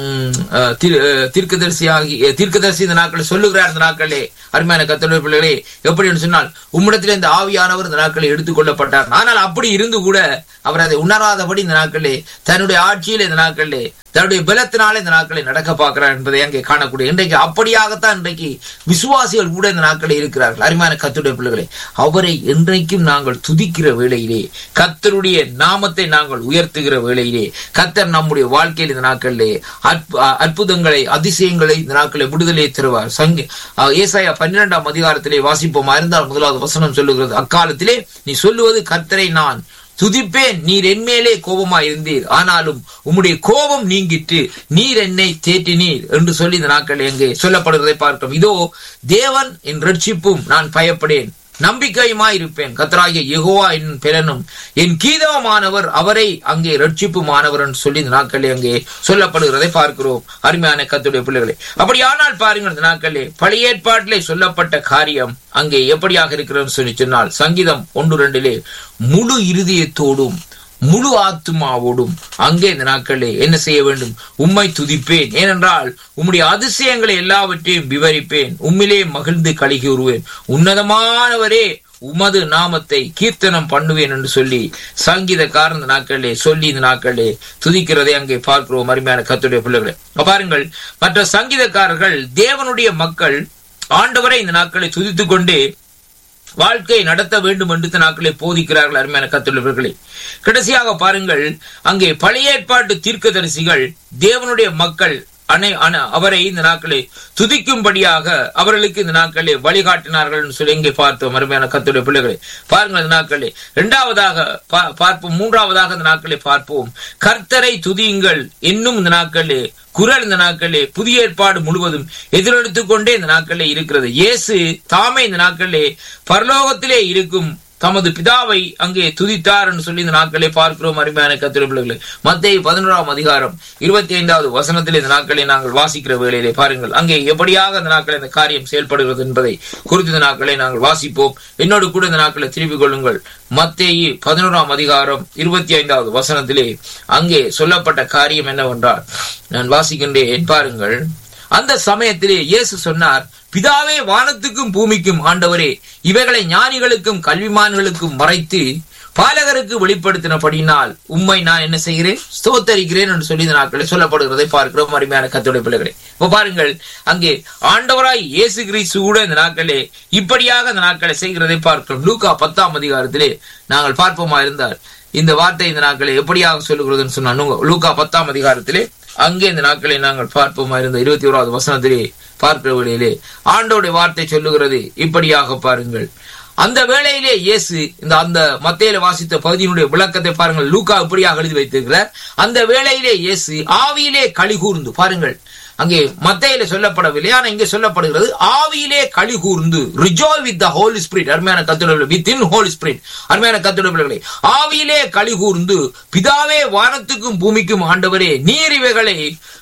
தீர்க்கதரிசி ஆகிய தீர்க்கதரிசி இந்த நாட்களை சொல்லுகிறார். இந்த நாட்களே அருமையான கர்த்தருடைய பிள்ளைகளே, எப்படி என்று சொன்னால் உம்மிடத்திலே இந்த ஆவியானவர் இந்த நாட்களை எடுத்துக் கொள்ளப்பட்டார். ஆனால் அப்படி இருந்து கூட அவர் அதை உணராதபடி இந்த நாட்களே தன்னுடைய ஆட்சியில் இந்த நாட்களே தன்னுடைய பலத்தினாலே இந்த நாட்களை நடக்க பார்க்கிறார் என்பதை அங்கே காணக்கூடிய. இன்றைக்கு அப்படியாகத்தான் இன்றைக்கு விசுவாசிகள் கூட இந்த நாட்களை இருக்கிறார்கள். அருமையான கர்த்தருடைய பிள்ளைகளே, அவரை என்றைக்கும் நாங்கள் துதிக்கிற வேளையிலே, கர்த்தருடைய நாமத்தை நாங்கள் உயர்த்துகிற வேளையிலே, கர்த்தர் நம்முடைய வாழ்க்கையில் இந்த நாட்களிலே அற்புதங்களை அதிசயங்களை இந்த நாட்களை விடுதலையை தருவார். சங்க ஏசாயா பன்னிரெண்டாம் அதிகாரத்திலே வாசிப்போமா இருந்தால் முதலாவது வசனம் சொல்லுகிறது, அக்காலத்திலே நீ சொல்லுவது கர்த்தரை நான் துதிப்பேன், நீர் என்மேலே கோபமாய் இருந்தீர், ஆனாலும் உம்முடைய கோபம் நீங்கிட்டு நீர் என்னை தேற்றினீர் என்று சொல்லி இந்த நாட்கள் எங்கே சொல்லப்படுவதை பார்க்கிறோம். இதோ தேவன் என் ரட்சிப்பும், நான் பயப்படேன் நம்பிக்கையுமாய் இருப்பேன், கர்த்தராகிய யெகோவா என் பெலனும் என் கீதமானவர், அவரை அங்கே ரட்சிப்புமானவர் என்று சொல்லி இந்த நாட்களே அங்கே சொல்லப்படுகிறதை பார்க்கிறோம். அருமையான கர்த்தருடைய பிள்ளைகளே, அப்படியானால் பாருங்கள், இந்த நாட்களே பழைய ஏற்பாட்டிலே சொல்லப்பட்ட காரியம் அங்கே எப்படியாக இருக்கிறது சொல்லி சொன்னால், சங்கீதம் ஒன்று ரெண்டிலே முழு இருதயத்தோடும் முழு ஆத்துமாவோடும் அங்கே இந்த நாட்களே என்ன செய்ய வேண்டும்? உம்மை துதிப்பேன், ஏனென்றால் உம்முடைய அதிசயங்களை எல்லாவற்றையும் விவரிப்பேன், உம்மிலே மகிழ்ந்து களி கூறுவேன், உன்னதமானவரே உமது நாமத்தை கீர்த்தனம் பண்ணுவேன் என்று சொல்லி சங்கீதக்காரன் இந்த நாட்களே சொல்லி இந்த நாட்களே துதிக்கிறதை அங்கே பார்க்கிறோம். அருமையான கர்த்தருடைய பிள்ளைகளே, பாருங்கள், மற்ற சங்கீதக்காரர்கள் தேவனுடைய மக்கள் ஆண்டவரை இந்த நாட்களை துதித்துக் கொண்டே வாழ்க்கை நடத்த வேண்டும் என்று நாட்களை போதிக்கிறார்கள். அருமையான கர்த்தருடைய கடைசியாக பாருங்கள், அங்கே பழைய ஏற்பாட்டு தீர்க்கதரிசிகள் தேவனுடைய மக்கள் அனை அவரை இந்த நாட்களை துதிக்கும்படியாக அவர்களுக்கு இந்த நாட்களை வழிகாட்டினார்கள் சொல்லி இங்கே பார்த்தோம். அருமையான கர்த்தருடைய பிள்ளைகளை பாருங்கள், இந்த நாட்களை இரண்டாவதாக பார்ப்போம். மூன்றாவதாக இந்த நாட்களை பார்ப்போம், கர்த்தரை துதியுங்கள் என்னும் இந்த நாட்களே குரல் இந்த நாட்களே புதிய ஏற்பாடு முழுவதும் எதிரெடுத்துக் கொண்டே இந்த நாட்களே இருக்கிறது. இயேசு தாமே இந்த நாட்களே பரலோகத்திலே இருக்கும் தமது பிதாவை அங்கே துதித்தார் என்று சொல்லி இந்த நாட்களை பார்க்கிறோம். அருமையான கர்த்தருடைய பிள்ளைகளே, மத்தேயு பதினோராம் அதிகாரம் இருபத்தி ஐந்தாவது வசனத்தில் இந்த நாட்களை நாங்கள் வாசிக்கிற வேளையிலே பாருங்கள், அங்கே எப்படியாக இந்த நாட்களை இந்த காரியம் செயல்படுகிறது என்பதை குறித்து இந்த நாட்களை நாங்கள் வாசிப்போம். என்னோடு கூட இந்த நாட்களை திருப்பிக் கொள்ளுங்கள். மத்தேயு பதினோராம் அதிகாரம் இருபத்தி ஐந்தாவது வசனத்திலே அங்கே சொல்லப்பட்ட காரியம் என்னவென்றால், நான் வாசிக்கின்றேன் பாருங்கள். அந்த சமயத்திலே இயேசு சொன்னார், பிதாவே, வானத்துக்கும் பூமிக்கும் ஆண்டவரே, இவைகளை ஞானிகளுக்கும் கல்விமான்களுக்கும் மறைத்து பாலகருக்கு வெளிப்படுத்தினபடினால் உம்மை நான் என்ன செய்கிறேன்? ஸ்தோத்தரிக்கிறேன் என்று சொல்லி இந்த நாட்களை சொல்லப்படுகிறதை பார்க்கிறோம். அருமையான கர்த்தருடைய பிள்ளைகளே, இப்ப பாருங்கள், அங்கே ஆண்டவராய் இயேசு கிறிஸ்து கூட இந்த நாட்களே இப்படியாக இந்த நாட்களை செய்கிறதை பார்க்கிறோம். லூக்கா பத்தாம் அதிகாரத்திலே நாங்கள் பார்ப்போமா இருந்தால் இந்த வார்த்தை இந்த நாட்களை எப்படியாக சொல்லுகிறதுன்னு சொன்னா, லூக்கா பத்தாம் அதிகாரத்திலே அங்கே இந்த நாட்களை நாங்கள் பார்ப்போமா இருந்த இருபத்தி ஓராவது வசனத்திலே பார்க்கிற வேளையிலே ஆண்டோடைய வார்த்தை சொல்லுகிறது இப்படியாக பாருங்கள். அந்த வேளையிலே இயேசு இந்த அந்த மத்தேயில வாசித்த பகுதியினுடைய விளக்கத்தை பாருங்கள். லூக்கா இப்படியாக எழுதி வைத்திருக்கிறார். அந்த வேளையிலே இயேசு ஆவியிலே களி கூர்ந்து, பாருங்கள், அங்கே மத்தேயில சொல்லப்படவில்லை, ஆனா இங்கே சொல்லப்படுகிறது ஆவியிலே களி கூர்ந்து, ரிஜாய் வித் தி ஹோலி ஸ்பிரிட். அருமையான கர்த்தருடைய வித்தின் ஹோலி ஸ்பிரிட். அருமையான கர்த்தருடைய பிள்ளைகளே, ஆவியிலே களி கூர்ந்து, பிதாவே, வானத்துக்கும் பூமிக்கும் ஆண்டவரே, நீர் இவைகளை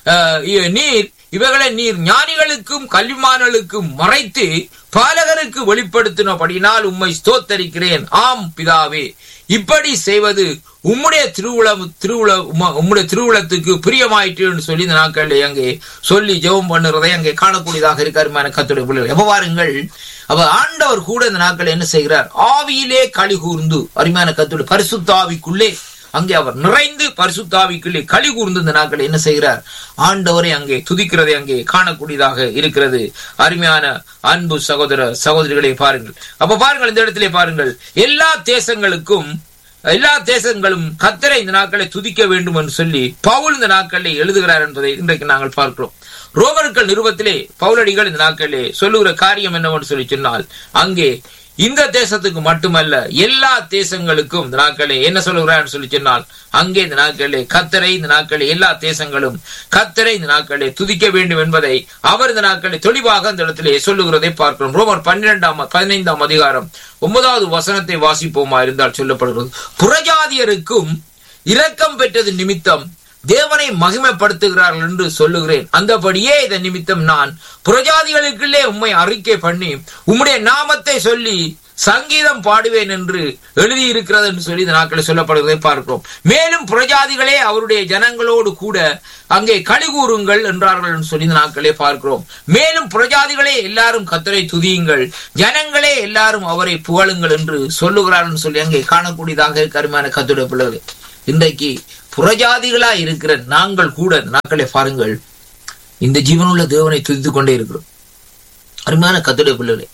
நீர் இவைகளை நீர் ஞானிகளுக்கும் கல்விமான்களுக்கும் மறைத்து பாலகருக்கு வெளிப்படுத்தினபடினால் உம்மை ஸ்தோத்தரிக்கிறேன். ஆம் பிதாவே, இப்படி செய்வது உம்முடைய திருவுள திருவுள உம்முடைய திருவுளத்துக்கு பிரியமாயிற்று சொல்லி இந்த நாட்கள் அங்கே சொல்லி ஜெபம் பண்ணுறதை அங்கே காணக்கூடியதாக இருக்காருமான கர்த்தருடைய பிள்ளைகள். எப்ப பாருங்கள், அப்ப ஆண்டவர் கூட இந்த நாட்கள் என்ன செய்கிறார்? ஆவியிலே களி கூர்ந்து, அருமையான கர்த்தருடைய பரிசுத்த ஆவிக்குள்ளே அங்கே அவர் நிறைந்து பரிசுத்த ஆவிக்குள்ளே களி கூர்ந்து இந்த நாட்கள் என்ன செய்கிறார்? ஆண்டவரை அங்கே துதிக்கிறதை அங்கே காணக்கூடியதாக இருக்கிறது. அருமையான அன்பு சகோதர சகோதரிகளை பாருங்கள். அப்ப பாருங்கள், இந்த இடத்திலே பாருங்கள், எல்லா தேசங்களுக்கும் எல்லா தேசங்களும் கர்த்தரை இந்த நாட்களை துதிக்க வேண்டும் என்று சொல்லி பவுல் இந்த நாட்களை எழுதுகிறார் என்பதை இன்றைக்கு நாங்கள் பார்க்கிறோம். ரோமர்கள் நிருபத்திலே பவுலடிகள் இந்த நாட்களிலே சொல்லுகிற காரியம் என்னவென்று சொல்லி சொன்னால், அங்கே இந்த தேசத்துக்கு மட்டுமல்ல எல்லா தேசங்களுக்கும் இந்த நாட்களே என்ன சொல்லுகிறார் சொல்லி சொன்னால், அங்கே இந்த நாட்களே கர்த்தரை இந்த நாட்களே எல்லா தேசங்களும் கர்த்தரை இந்த நாட்களே துதிக்க வேண்டும் என்பதை அவர் இந்த நாட்களை தெளிவாக இந்த இடத்திலே சொல்லுகிறதை பார்க்கிறோம். ரோமர் பன்னிரெண்டாம் பதினைந்தாம் அதிகாரம் ஒன்பதாவது வசனத்தை வாசிப்போமா இருந்தால் சொல்லப்படுகிறது, புறஜாதியருக்கும் இரக்கம் பெற்றது நிமித்தம் தேவனை மகிமைப்படுத்துகிறார்கள் என்று சொல்லுகிறேன். அந்தபடியே இதன் நிமித்தம் நான் புறஜாதிகளுக்குள்ளே உம்மை அறிக்கை பண்ணி உம்முடைய நாமத்தை சொல்லி சங்கீதம் பாடுவேன் என்று எழுதியிருக்கிறது என்று சொல்லி இந்த நாட்களை சொல்லப்படுவதை பார்க்கிறோம். மேலும் புறஜாதிகளே அவருடைய ஜனங்களோடு கூட அங்கே களி கூறுங்கள் என்றார்கள் என்று சொல்லி இந்த நாட்களே பார்க்கிறோம். மேலும் புறஜாதிகளே எல்லாரும் கர்த்தரை துதியுங்கள், ஜனங்களே எல்லாரும் அவரை புகழுங்கள் என்று சொல்லுகிறார்கள் சொல்லி அங்கே காணக்கூடியதாக கருமையான கர்த்தருடைய பிள்ளைகளே, இன்றைக்கு புறஜாதிகளா இருக்கிற நாங்கள் கூட நாட்களை பாருங்கள் இந்த ஜீவனுள்ள தேவனை துதித்துக் கொண்டே இருக்கிறோம். அருமையான கர்த்தருடைய பிள்ளைகளே,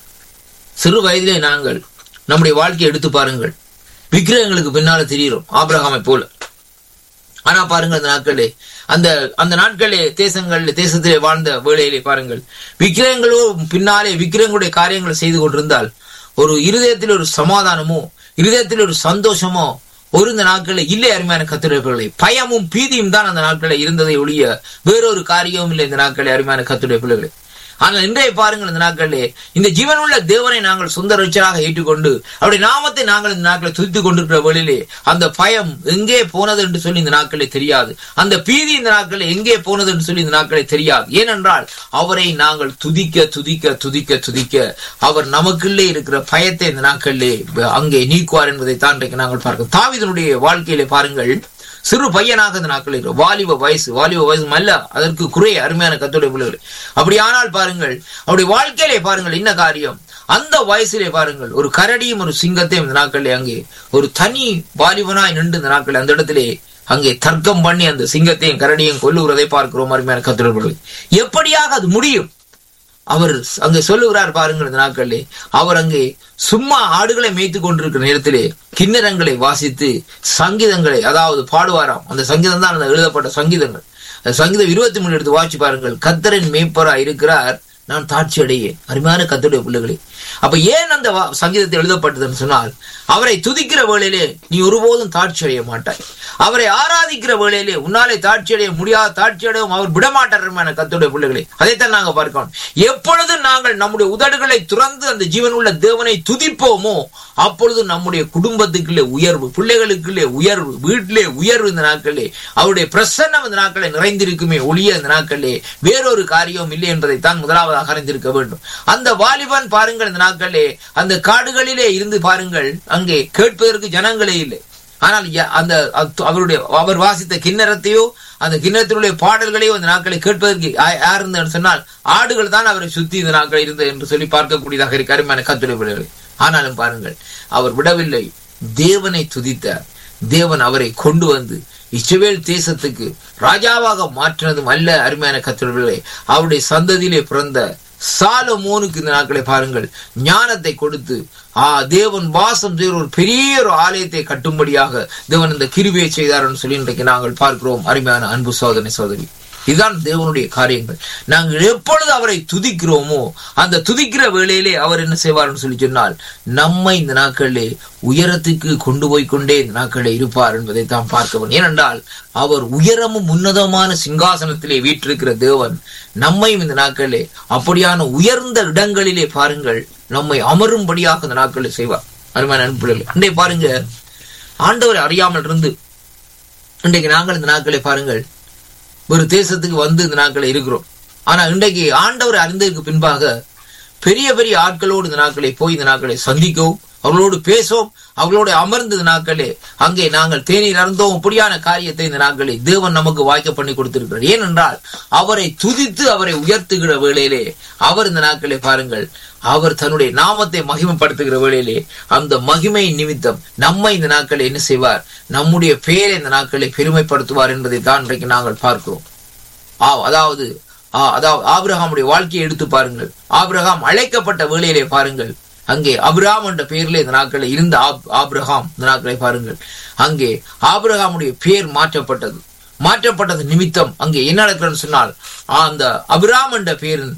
சிறு வயதிலே நாங்கள் நம்முடைய வாழ்க்கையை எடுத்து பாருங்கள், விக்கிரகங்களுக்கு பின்னால தெரிகிறோம் ஆபிரகாமை போல. ஆனா பாருங்கள் அந்த நாட்களே அந்த அந்த நாட்களே தேசங்கள் தேசத்திலே வாழ்ந்த வேளையிலே பாருங்கள், விக்கிரகங்களோ பின்னாலே விக்கிரகங்களுடைய காரியங்களை செய்து கொண்டிருந்தால் ஒரு இருதயத்தில் ஒரு சமாதானமோ இருதயத்தில் ஒரு சந்தோஷமோ ஒரு இந்த நாட்களில் இல்லை. அருமையான கர்த்தருடைய பயமும் பீதியும் தான் அந்த நாட்களில் இருந்ததை ஒழிய வேறொரு காரியமும் இல்லை இந்த நாட்களே அருமையான கர்த்தருடைய பிள்ளைகளே. ஆனால் இன்றைய பாருங்கள் இந்த நாட்களிலே இந்த ஜீவனுள்ள தேவனை நாங்கள் சொந்த ரட்சகராக ஏற்றுக்கொண்டு அவருடைய நாமத்தை நாங்கள் இந்த நாட்களை துதித்துக் கொண்டிருக்கிற வேளையிலே அந்த பயம் எங்கே போனது என்று சொல்லி இந்த நாட்களே தெரியாது, அந்த பீதி இந்த நாட்களில் எங்கே போனது என்று சொல்லி இந்த நாட்களே தெரியாது. ஏனென்றால் அவரை நாங்கள் துதிக்க துதிக்க துதிக்க துதிக்க அவர் நமக்குள்ளே இருக்கிற பயத்தை இந்த நாட்களிலே அங்கே நீக்குவார் என்பதை தான் இன்றைக்கு நாங்கள் பார்க்கிறோம். தாவீதுடைய வாழ்க்கையிலே பாருங்கள், சிறு பையனாக இந்த நாட்கள் இருக்கிறோம், வாலிப வயசு வாலிப வயசு அல்ல அதற்கு குறைய அருமையான கர்த்தருடைய பிள்ளைகளே. அப்படியானால் பாருங்கள் அவருடைய வாழ்க்கையிலே பாருங்கள் என்ன காரியம், அந்த வயசிலே பாருங்கள் ஒரு கரடியும் ஒரு சிங்கத்தையும் இந்த நாட்களிலே அங்கே ஒரு தனி வாலிபனாய் நின்று இந்த நாட்கள் அந்த இடத்திலே அங்கே தர்க்கம் பண்ணி அந்த சிங்கத்தையும் கரடியும் கொல்லுகிறதை பார்க்கிறோம். அருமையான கர்த்தருடைய பிள்ளைகளே, எப்படியாக அது முடியும்? அவர் அங்கே சொல்லுகிறார் பாருங்கள் இந்த நாட்களிலே அவர் அங்கே சும்மா ஆடுகளை மேய்த்து கொண்டிருக்கிற நேரத்திலே கிண்ணறங்களை வாசித்து சங்கீதங்களை அதாவது பாடுவாராம். அந்த சங்கீதம் தான் அந்த எழுதப்பட்ட சங்கீதங்கள். அந்த சங்கீதம் இருபத்தி மூணு எடுத்து வாசி பாருங்கள். கர்த்தரின் மேய்ப்பரா இருக்கிறார், நான் தாட்சி அடையேன். அருமையான கர்த்தருடைய பிள்ளைகளே, அப்ப ஏன் அந்த சங்கீதத்தை எழுதப்பட்டதுன்னு சொன்னால் அவரை துதிக்கிற வேளையிலே நீ ஒருபோதும் தாட்சி அடைய மாட்டாய், அவரை ஆராதிக்கிற வேளையிலே உன்னாலே தாட்சி அடைய முடியாத தாட்சி அடையும் அவர் விடமாட்டார். கர்த்தருடைய பிள்ளைகளே, அதைத்தான் நாங்க பார்க்கணும். எப்பொழுது நாங்கள் நம்முடைய உதடுகளை துறந்து அந்த ஜீவனுள்ள தேவனை துதிப்போமோ அப்பொழுது நம்முடைய குடும்பத்துக்குள்ளே உயர்வு, பிள்ளைகளுக்குள்ளே உயர்வு, வீட்டிலே உயர்வு இந்த நாட்களே அவருடைய பிரசன்னம் இந்த நாட்களை நிறைந்திருக்குமே ஒளிய இந்த நாட்களே வேறொரு காரியம் இல்லை என்பதைத்தான் முதலாவதாக அறிந்திருக்க வேண்டும். அந்த வாலிபன் பாருங்கள் இந்த நாட்களே அந்த காடுகளிலே இருந்து பாருங்கள் அங்கே கேட்பதற்கு ஜனங்களே இல்லை. ஆனால் அந்த அவருடைய அவர் வாசித்த கிண்ணறத்தையோ அந்த கிண்ணறத்தினுடைய பாடல்களையோ அந்த நாட்களை கேட்பதற்கு யார் இருந்தன்னு சொன்னால் ஆடுகள் தான் அவரை சுத்தி இந்த நாட்கள் இருந்தது என்று சொல்லி பார்க்கக்கூடியதாக இருக்கு அருமையான கர்த்தருடைய பிள்ளைகளே. ஆனாலும் பாருங்கள் அவர் விடவில்லை, தேவனை துதித்தார். தேவன் அவரை கொண்டு வந்து இஸ்ரவேல் தேசத்துக்கு ராஜாவாக மாற்றினதும் அல்ல அருமையான கர்த்தருடைய பிள்ளைகளே, அவருடைய சந்ததியிலே பிறந்த சாலமோனுக்கு இந்த நாட்களை பாருங்கள் ஞானத்தை கொடுத்து ஆ தேவன் வாசம் செய்கிற ஒரு பெரிய ஒரு ஆலயத்தை கட்டும்படியாக தேவன் இந்த கிருபையை செய்தார் சொல்லி இன்றைக்கு நாங்கள் பார்க்கிறோம். அருமையான அன்பு சோதனை சோதரி, இதுதான் தேவனுடைய காரியங்கள். நாங்கள் எப்பொழுது அவரை துதிக்கிறோமோ அந்த துதிக்கிற வேளையிலே அவர் என்ன செய்வார்னு சொல்லி சொன்னால் நம்மை இந்த நாட்களிலே உயரத்துக்கு கொண்டு போய்கொண்டே இந்த நாட்களே இருப்பார் என்பதை தான் பார்க்க வேண்டும். ஏனென்றால் அவர் உயரமும் உன்னதமான சிங்காசனத்திலே வீற்றிருக்கிற தேவன் நம்மையும் இந்த நாட்களிலே அப்படியான உயர்ந்த இடங்களிலே பாருங்கள் நம்மை அமரும்படியாக இந்த நாட்களை செய்வார். அருமையான அன்புள்ளே, இன்றைக்கு பாருங்க ஆண்டவரை அறியாமல் இருந்து இன்றைக்கு நாங்கள் இந்த நாட்களை பாருங்கள் ஒரு தேசத்துக்கு வந்து இந்த நாட்களை இருக்கிறோம். ஆனா இன்றைக்கு ஆண்டவரை அறிந்ததற்கு பின்பாக பெரிய பெரிய ஆட்களோடு இந்த நாட்களை போய் இந்த நாட்களை சந்திக்கவும் அவர்களோடு பேசவும் அவர்களோடு அமர்ந்த நாட்களே அங்கே நாங்கள் தேநீர் அருந்தோம் அப்படியான காரியத்தை இந்த நாட்களை தேவன் நமக்கு வாய்க்க பண்ணி கொடுத்திருக்கிறார். ஏனென்றால் அவரை துதித்து அவரை உயர்த்துகிற வேளையிலே அவர் இந்த நாட்களை பாருங்கள் அவர் தன்னுடைய நாமத்தை மகிமைப்படுத்துகிற வேளையிலே அந்த மகிமை நிமித்தம் நம்மை இந்த நாட்களை என்ன செய்வார், நம்முடைய பெயரை இந்த நாட்களை பெருமைப்படுத்துவார் என்பதை தான் இன்றைக்கு நாங்கள் பார்க்கிறோம். அதாவது அதாவது ஆபிரகாமுடைய வாழ்க்கையை எடுத்து பாருங்கள். ஆபிரகாம் அழைக்கப்பட்ட வேளையிலே பாருங்கள் அங்கே அபிராம் என்ற பெயரிலே இந்த நாட்களை இருந்த ஆபிரகாம் இந்த நாட்களை பாருங்கள் அங்கே ஆபிரகாமுடைய பெயர் மாற்றப்பட்டது. மாற்றப்பட்டது நிமித்தம் அங்கே என்ன நடக்கிறன்னு சொன்னால் அந்த அபிராம் என்ற பெயரின்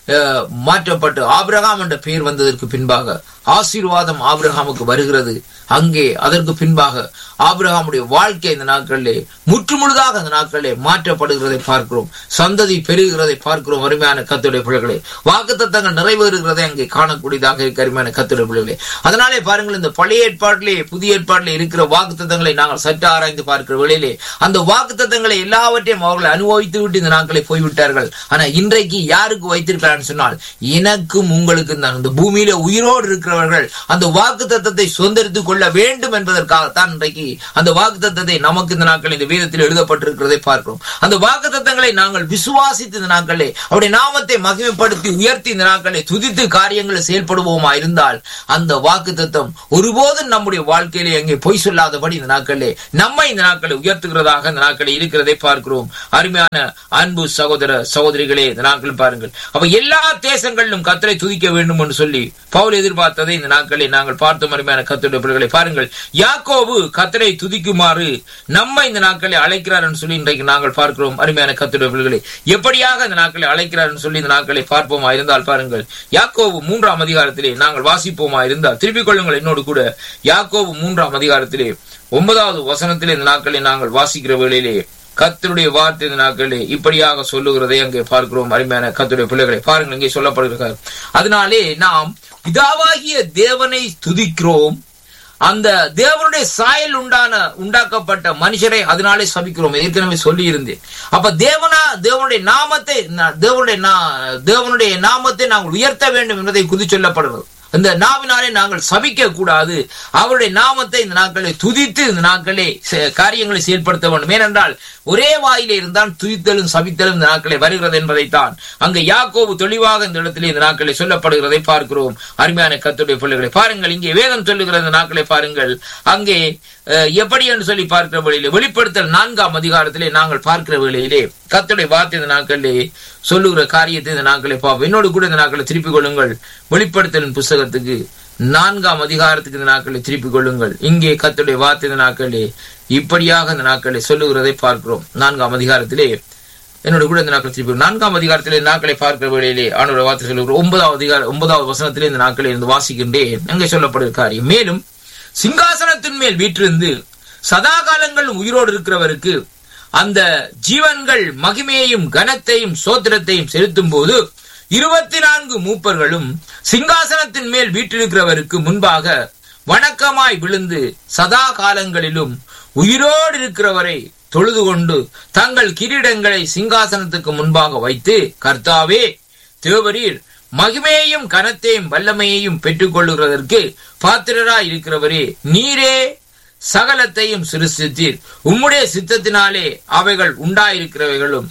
மாற்றப்பட்டு ஆபிரகாம் என்ற பெயர் வந்ததற்கு பின்பாக ஆசீர்வாதம் ஆபிரகாமுக்கு வருகிறது. அங்கே அதற்கு பின்பாக ஆபிரகாமுடைய வாழ்க்கை இந்த நாட்களிலே முற்று முழுதாக அந்த நாட்களிலே மாற்றப்படுகிறதை பார்க்கிறோம். சந்ததி பெருகிறதை பார்க்கிறோம். அருமையான கர்த்தருடைய பிள்ளைகளே, வாக்குத்தத்தங்கள் நிறைவேறுகிறதை அங்கே காணக்கூடியதாக இருக்க அருமையான கர்த்தருடைய பிள்ளைகளே. அதனாலே பாருங்கள், இந்த பழைய ஏற்பாட்டிலே புதிய ஏற்பாட்டிலே இருக்கிற வாக்குத்தத்தங்களை நாங்கள் சற்று ஆராய்ந்து பார்க்கிற வேளையிலே அந்த வாக்குத்தத்தங்களை எல்லாவற்றையும் அவர்கள் அனுபவித்து விட்டு இந்த நாட்களை போய்விட்டார்கள். ஆனா இன்றைக்கு யாருக்கு வைத்திருக்கிறான்னு சொன்னால், எனக்கும் உங்களுக்கு தான். இந்த பூமியில உயிரோடு இருக்கிறவர்கள் அந்த வாக்குத்தத்தத்தை சுதந்திரித்துக் கொள்ள வேண்டும் என்பதற்காகத்தான் இன்றைக்கு அந்த வாக்குத்தத்தத்தை நமக்கு இந்த நாட்கள் இந்த வேதத்தில் எழுதப்பட்டிருக்கிறதை பார்க்கிறோம். அந்த வாக்குத்தத்தங்களை நாங்கள் விசுவாசித்து இந்த நாட்களே அவருடைய நாமத்தை மகிமைப்படுத்தி உயர்த்தி இந்த நாட்களை துதித்து காரியங்களை செயல்படுவோமா இருந்தால் அந்த வாக்குத்தத்தம் ஒருபோதும் நம்முடைய வாழ்க்கையிலே அங்கே பொய் சொல்லாதபடி இந்த நாட்களே நம்மை இந்த நாட்களை உயர்த்துகிறதாக இந்த நாட்களை இருக்கிறதை பார்க்கிறோம். அருமையான அன்பு சகோதர சகோதரிகளே, இந்த நாட்கள் பாருங்கள், அப்ப எல்லா தேசங்களிலும் கர்த்தரை துதிக்க வேண்டும் என்று சொல்லி பவுல் எதிர்பார்த்ததை இந்த நாட்களை நாங்கள் பார்த்தோம். அருமையான கர்த்தருடைய பிள்ளைகளை பாருங்கள், யாக்கோபு கர்த்தரை துதிக்குமாறு நம்மை இந்த நாட்களை அழைக்கிறார் என்று சொல்லி இன்றைக்கு நாங்கள் பார்க்கிறோம். அருமையான கர்த்தருடைய பிள்ளைகளை எப்படியாக இந்த நாட்களை அழைக்கிறார் என்று சொல்லி இந்த நாட்களை பார்ப்போமா இருந்தால் பாருங்கள், யாக்கோபு மூன்றாம் அதிகாரத்திலே நாங்கள் வாசிப்போமா இருந்தால் திருப்பிக் கொள்ளுங்கள் என்னோடு கூட. யாக்கோபு மூன்றாம் அதிகாரத்திலே ஒன்பதாவது வசனத்திலே இந்த நாட்களை நாங்கள் வாசிக்கிற வேளையிலே கர்த்தருடைய வார்த்தை இந்த நாட்களே இப்படியாக சொல்லுகிறதை அங்கே பார்க்கிறோம். அருமையான கர்த்தருடைய பிள்ளைகளை பாருங்கள், இங்கே சொல்லப்படுகிறார், அதனாலே நாம் பிதாவாகிய தேவனை துதிக்கிறோம், அந்த தேவனுடைய சாயல் உண்டான உண்டாக்கப்பட்ட மனுஷரை அதனாலே சபிக்கிறோம். ஏற்கனவே சொல்லி இருந்தேன். அப்ப தேவனா தேவனுடைய நாமத்தை தேவனுடைய தேவனுடைய நாமத்தை நாங்கள் உயர்த்த வேண்டும் என்பதை குறி சொல்லப்படுகிறது. இந்த நாவினாலே நாங்கள் சபிக்க கூடாது. அவருடைய நாமத்தை இந்த நாட்களை துதித்து இந்த நாட்களே காரியங்களை செயல்படுத்த வேண்டும். ஏனென்றால் ஒரே வாயிலே இருந்தால் துதித்தலும் சபித்தலும் இந்த நாட்களை வருகிறது என்பதைத்தான் அங்கு யாக்கோபு தெளிவாக இந்த இடத்திலே இந்த நாட்களை சொல்லப்படுகிறதை பார்க்கிறோம். அருமையான கர்த்தருடைய பிள்ளைகளை பாருங்கள், இங்கே வேதம் சொல்லுகிற இந்த நாட்களை பாருங்கள். அங்கே எப்படி என்று சொல்லி பார்க்கிற வேளையிலே வெளிப்படுத்தல் நான்காம் அதிகாரத்திலே நாங்கள் பார்க்கிற வேளையிலே கர்த்தருடைய வார்த்தை இந்த நாட்களிலே சொல்லுகிற காரியத்தை இந்த நாட்களை பார்ப்போம். என்னோடு கூட இந்த நாட்களை திருப்பிக் கொள்ளுங்கள். வெளிப்படுத்தலின் புஸ்தகத்துக்கு நான்காம் அதிகாரத்துக்கு இந்த நாட்களை திருப்பிக் கொள்ளுங்கள். இங்கே கர்த்தருடைய வார்த்தை இந்த நாட்களே இப்படியாக இந்த நாட்களை சொல்லுகிறதை பார்க்கிறோம். நான்காம் அதிகாரத்திலே என்னோட கூட இந்த நாட்கள் திருப்பி நான்காம் அதிகாரத்திலே நாட்களை பார்க்கிற வேளையிலே ஆண்டோட வார்த்தை சொல்லுகிற ஒன்பதாவது அதிகார ஒன்பதாவது வசனத்திலே இந்த நாட்களை இருந்து வாசிக்கின்றேன். அங்கே சொல்லப்படுகிற காரியம், மேலும் சிங்காசனத்தின் மேல் வீற்றிருந்து சதா காலங்களும் உயிரோடு இருக்கிறவருக்கு அந்த ஜீவன்கள் மகிமையையும் கனத்தையும் சோத்திரத்தையும் செலுத்தும் போது இருபத்தி நான்கு மூப்பர்களும் சிங்காசனத்தின் மேல் வீற்றிருக்கிறவருக்கு முன்பாக வணக்கமாய் விழுந்து சதா காலங்களிலும் உயிரோடு இருக்கிறவரை தொழுது கொண்டு தங்கள் கிரீடங்களை சிங்காசனத்துக்கு முன்பாக வைத்து, கர்த்தாவே தேவரீர் மகிமையையும் கனத்தையும் வல்லமையையும் பெற்றுக் கொள்ளுகிறதற்கு பாத்திரராய் இருக்கிறவரே, நீரே சகலத்தையும் சிருஷ்டித்தீர், உம்முடைய சித்தத்தினாலே அவைகள் உண்டாயிருக்கிறவைகளும்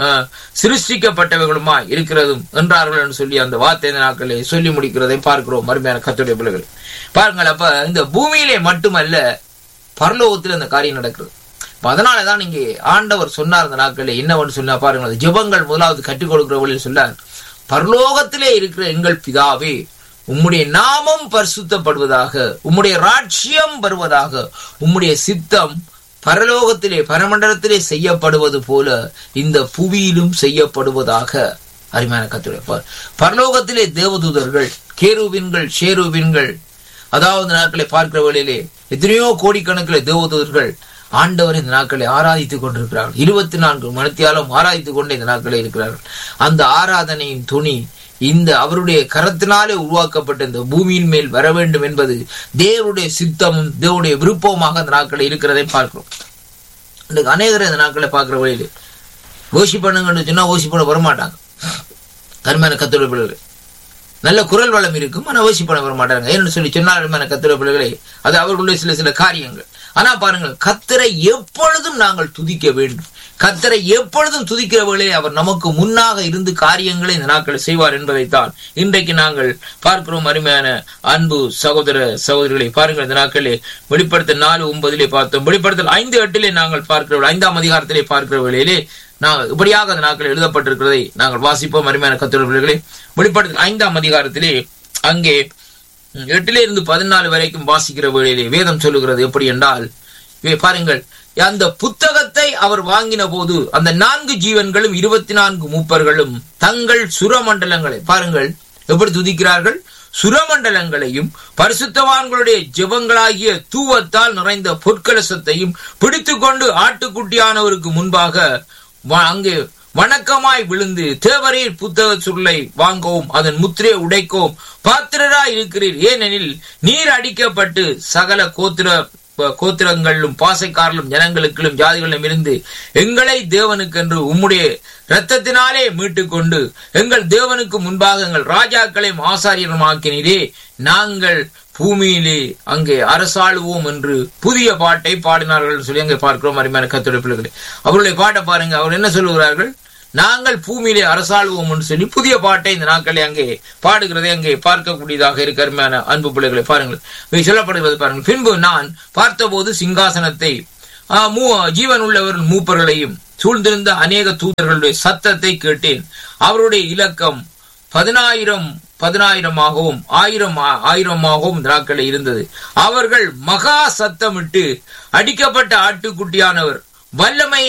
சிருஷ்டிக்கப்பட்டவைகளுமாய் இருக்கிறதும் என்றார்கள் என்று சொல்லி அந்த வார்த்தை நாட்களே சொல்லி முடிக்கிறதை பார்க்கிறோம். அருமையான கர்த்தருடைய பிள்ளைகள் பாருங்கள், அப்ப இந்த பூமியிலே மட்டுமல்ல பரலோகத்தில் இந்த காரியம் நடக்கிறது. அதனாலதான் இங்கே ஆண்டவர் சொன்னார் இந்த நாட்களே என்னவென்று சொன்னா பாருங்கள், ஜெபங்கள் முதலாவது கற்றுக் கொடுக்கிற வழியில் சொன்னார், பரலோகத்திலே இருக்கிற எங்கள் பிதாவே உம்முடைய நாமம் பரிசுத்தப்படுவதாக, உம்முடைய ராஜ்யம் வருவதாக, உம்முடைய சித்தம் பரலோகத்திலே பரமண்டலத்திலே செய்யப்படுவது போல இந்த புவியிலும் செய்யப்படுவதாக. அருமையான கர்த்தருடைய பரலோகத்திலே தேவதூதர்கள், கேருபீன்கள், ஷேருபீன்கள், அதாவது நாட்களை பார்க்கிற வேளையிலே எத்தனையோ கோடிக்கணக்கில் தேவதூதர்கள் ஆண்டவர் இந்த நாட்களை ஆராதித்துக் கொண்டிருக்கிறார்கள். இருபத்தி நான்கு மணித்தியாலும் ஆராதித்துக் கொண்டே இந்த நாட்களை இருக்கிறார்கள். அந்த ஆராதனையின் துணி இந்த அவருடைய கரத்தினாலே உருவாக்கப்பட்ட இந்த பூமியின் மேல் வர வேண்டும் என்பது தேவனுடைய சித்தமும் தேவனுடைய விருப்பமாக அந்த நாட்களை இருக்கிறதை பார்க்கிறோம். இன்றைக்கு அநேகரை இந்த நாட்களை பார்க்கிற வழியிலே ஓசி பண்ணுங்கன்னு சொன்னா ஓசி பண்ண வரமாட்டாங்க. அருமையான கர்த்தருடைய பிள்ளைகளே, நல்ல குரல் வளம் இருக்கும், ஆனா ஓசி பண்ண வர மாட்டாங்க. ஏன்னு சொல்லி சொன்னால் அருமையான கர்த்தருடைய பிள்ளைகளே, அது அவர்களுடைய சில சில காரியங்கள். ஆனா பாருங்கள், கர்த்தரை எப்பொழுதும் நாங்கள் துதிக்க வேண்டும். கர்த்தரை எப்பொழுதும் துதிக்கிற வேளையிலே அவர் நமக்கு முன்னாக இருந்து காரியங்களை இந்த நாட்களை செய்வார் என்பதைத்தான் இன்றைக்கு நாங்கள் பார்க்கிறோம். அருமையான அன்பு சகோதர சகோதரிகளை பாருங்கள், இந்த நாட்களே வெளிப்படுத்தல் நாலு ஒன்பதிலே பார்த்தோம். வெளிப்படுத்தல் ஐந்து எட்டிலே நாங்கள் பார்க்கிற ஐந்தாம் அதிகாரத்திலே பார்க்கிற வேளையிலே நாங்கள் இப்படியாக அந்த நாட்கள் எழுதப்பட்டிருக்கிறதை நாங்கள் வாசிப்போம். அருமையான கர்த்தருடைய பிள்ளைகளே, வெளிப்படுத்தல் ஐந்தாம் அதிகாரத்திலே அங்கே எட்டிலே இருந்து பதினாலு வரைக்கும் வாசிக்கிற வேளையிலே வேதம் சொல்லுகிறது எப்படி என்றால், பாருங்கள், அந்த புத்தகத்தை அவர் வாங்கின போது அந்த நான்கு ஜீவன்களும் இருபத்தி நான்கு மூப்பர்களும் தங்கள் சுரமண்டலங்களை பாருங்கள் எப்படி துதிக்கிறார்கள். சுரமண்டலங்களையும் பரிசுத்தவான்களுடைய ஜெபங்களாகிய தூவத்தால் நிறைந்த பொற்கலசத்தையும் பிடித்துக் கொண்டு ஆட்டுக்குட்டியானவருக்கு முன்பாக அங்கே வணக்கமாய் விழுந்து, தேவரீர் புத்தக சுருளை வாங்கவும் அதன் முத்திரையை உடைக்கவும் பாத்திரராய் இருக்கிறீர். ஏனெனில் நீர் அடிக்கப்பட்டு சகல கோத்திர கோத்திரங்களிலும் பாசைக்காரலும் ஜனங்களுக்கும் ஜாதிகளிலும் இருந்து எங்களை தேவனுக்கென்று உம்முடைய இரத்தத்தினாலே மீட்டுக் கொண்டு எங்கள் தேவனுக்கு முன்பாக எங்கள் ராஜாக்களையும் ஆசாரியருமாக்கினீரே, நாங்கள் பூமியிலே அங்கே அரசாளுவோம் என்று புதிய பாட்டை பாடினார்கள் சொல்லி அங்கே பார்க்கிறோம். அருமையான கர்த்தருடைய பிள்ளைகளே, அவருடைய பாட்டை பாருங்க. அவர் என்ன சொல்லுகிறார்கள்? நாங்கள் பூமியிலே அரசாளுவோம் என்று சொல்லி புதிய பாட்டை இந்த நாட்களை அங்கே பாடுகிறதை அங்கே பார்க்கக்கூடியதாக இருக்க அருமையான அன்பு பிள்ளைகளை பாருங்கள். சொல்லப்படுகிறது பாருங்கள். பின்பு நான் பார்த்தபோது சிங்காசனத்தை ஜீவன் உள்ளவர் மூப்பர்களையும் சூழ்ந்திருந்த அநேக தூதர்களுடைய சத்தத்தை கேட்டேன். அவருடைய இலக்கம் பதினாயிரம் பதினாயிரமாகவும் ஆயிரம் ஆயிரமாகவும் இந்த நாட்களில் இருந்தது. அவர்கள் மகா சத்தமிட்டு அடிக்கப்பட்ட ஆட்டுக்குட்டியானவர் வல்லமை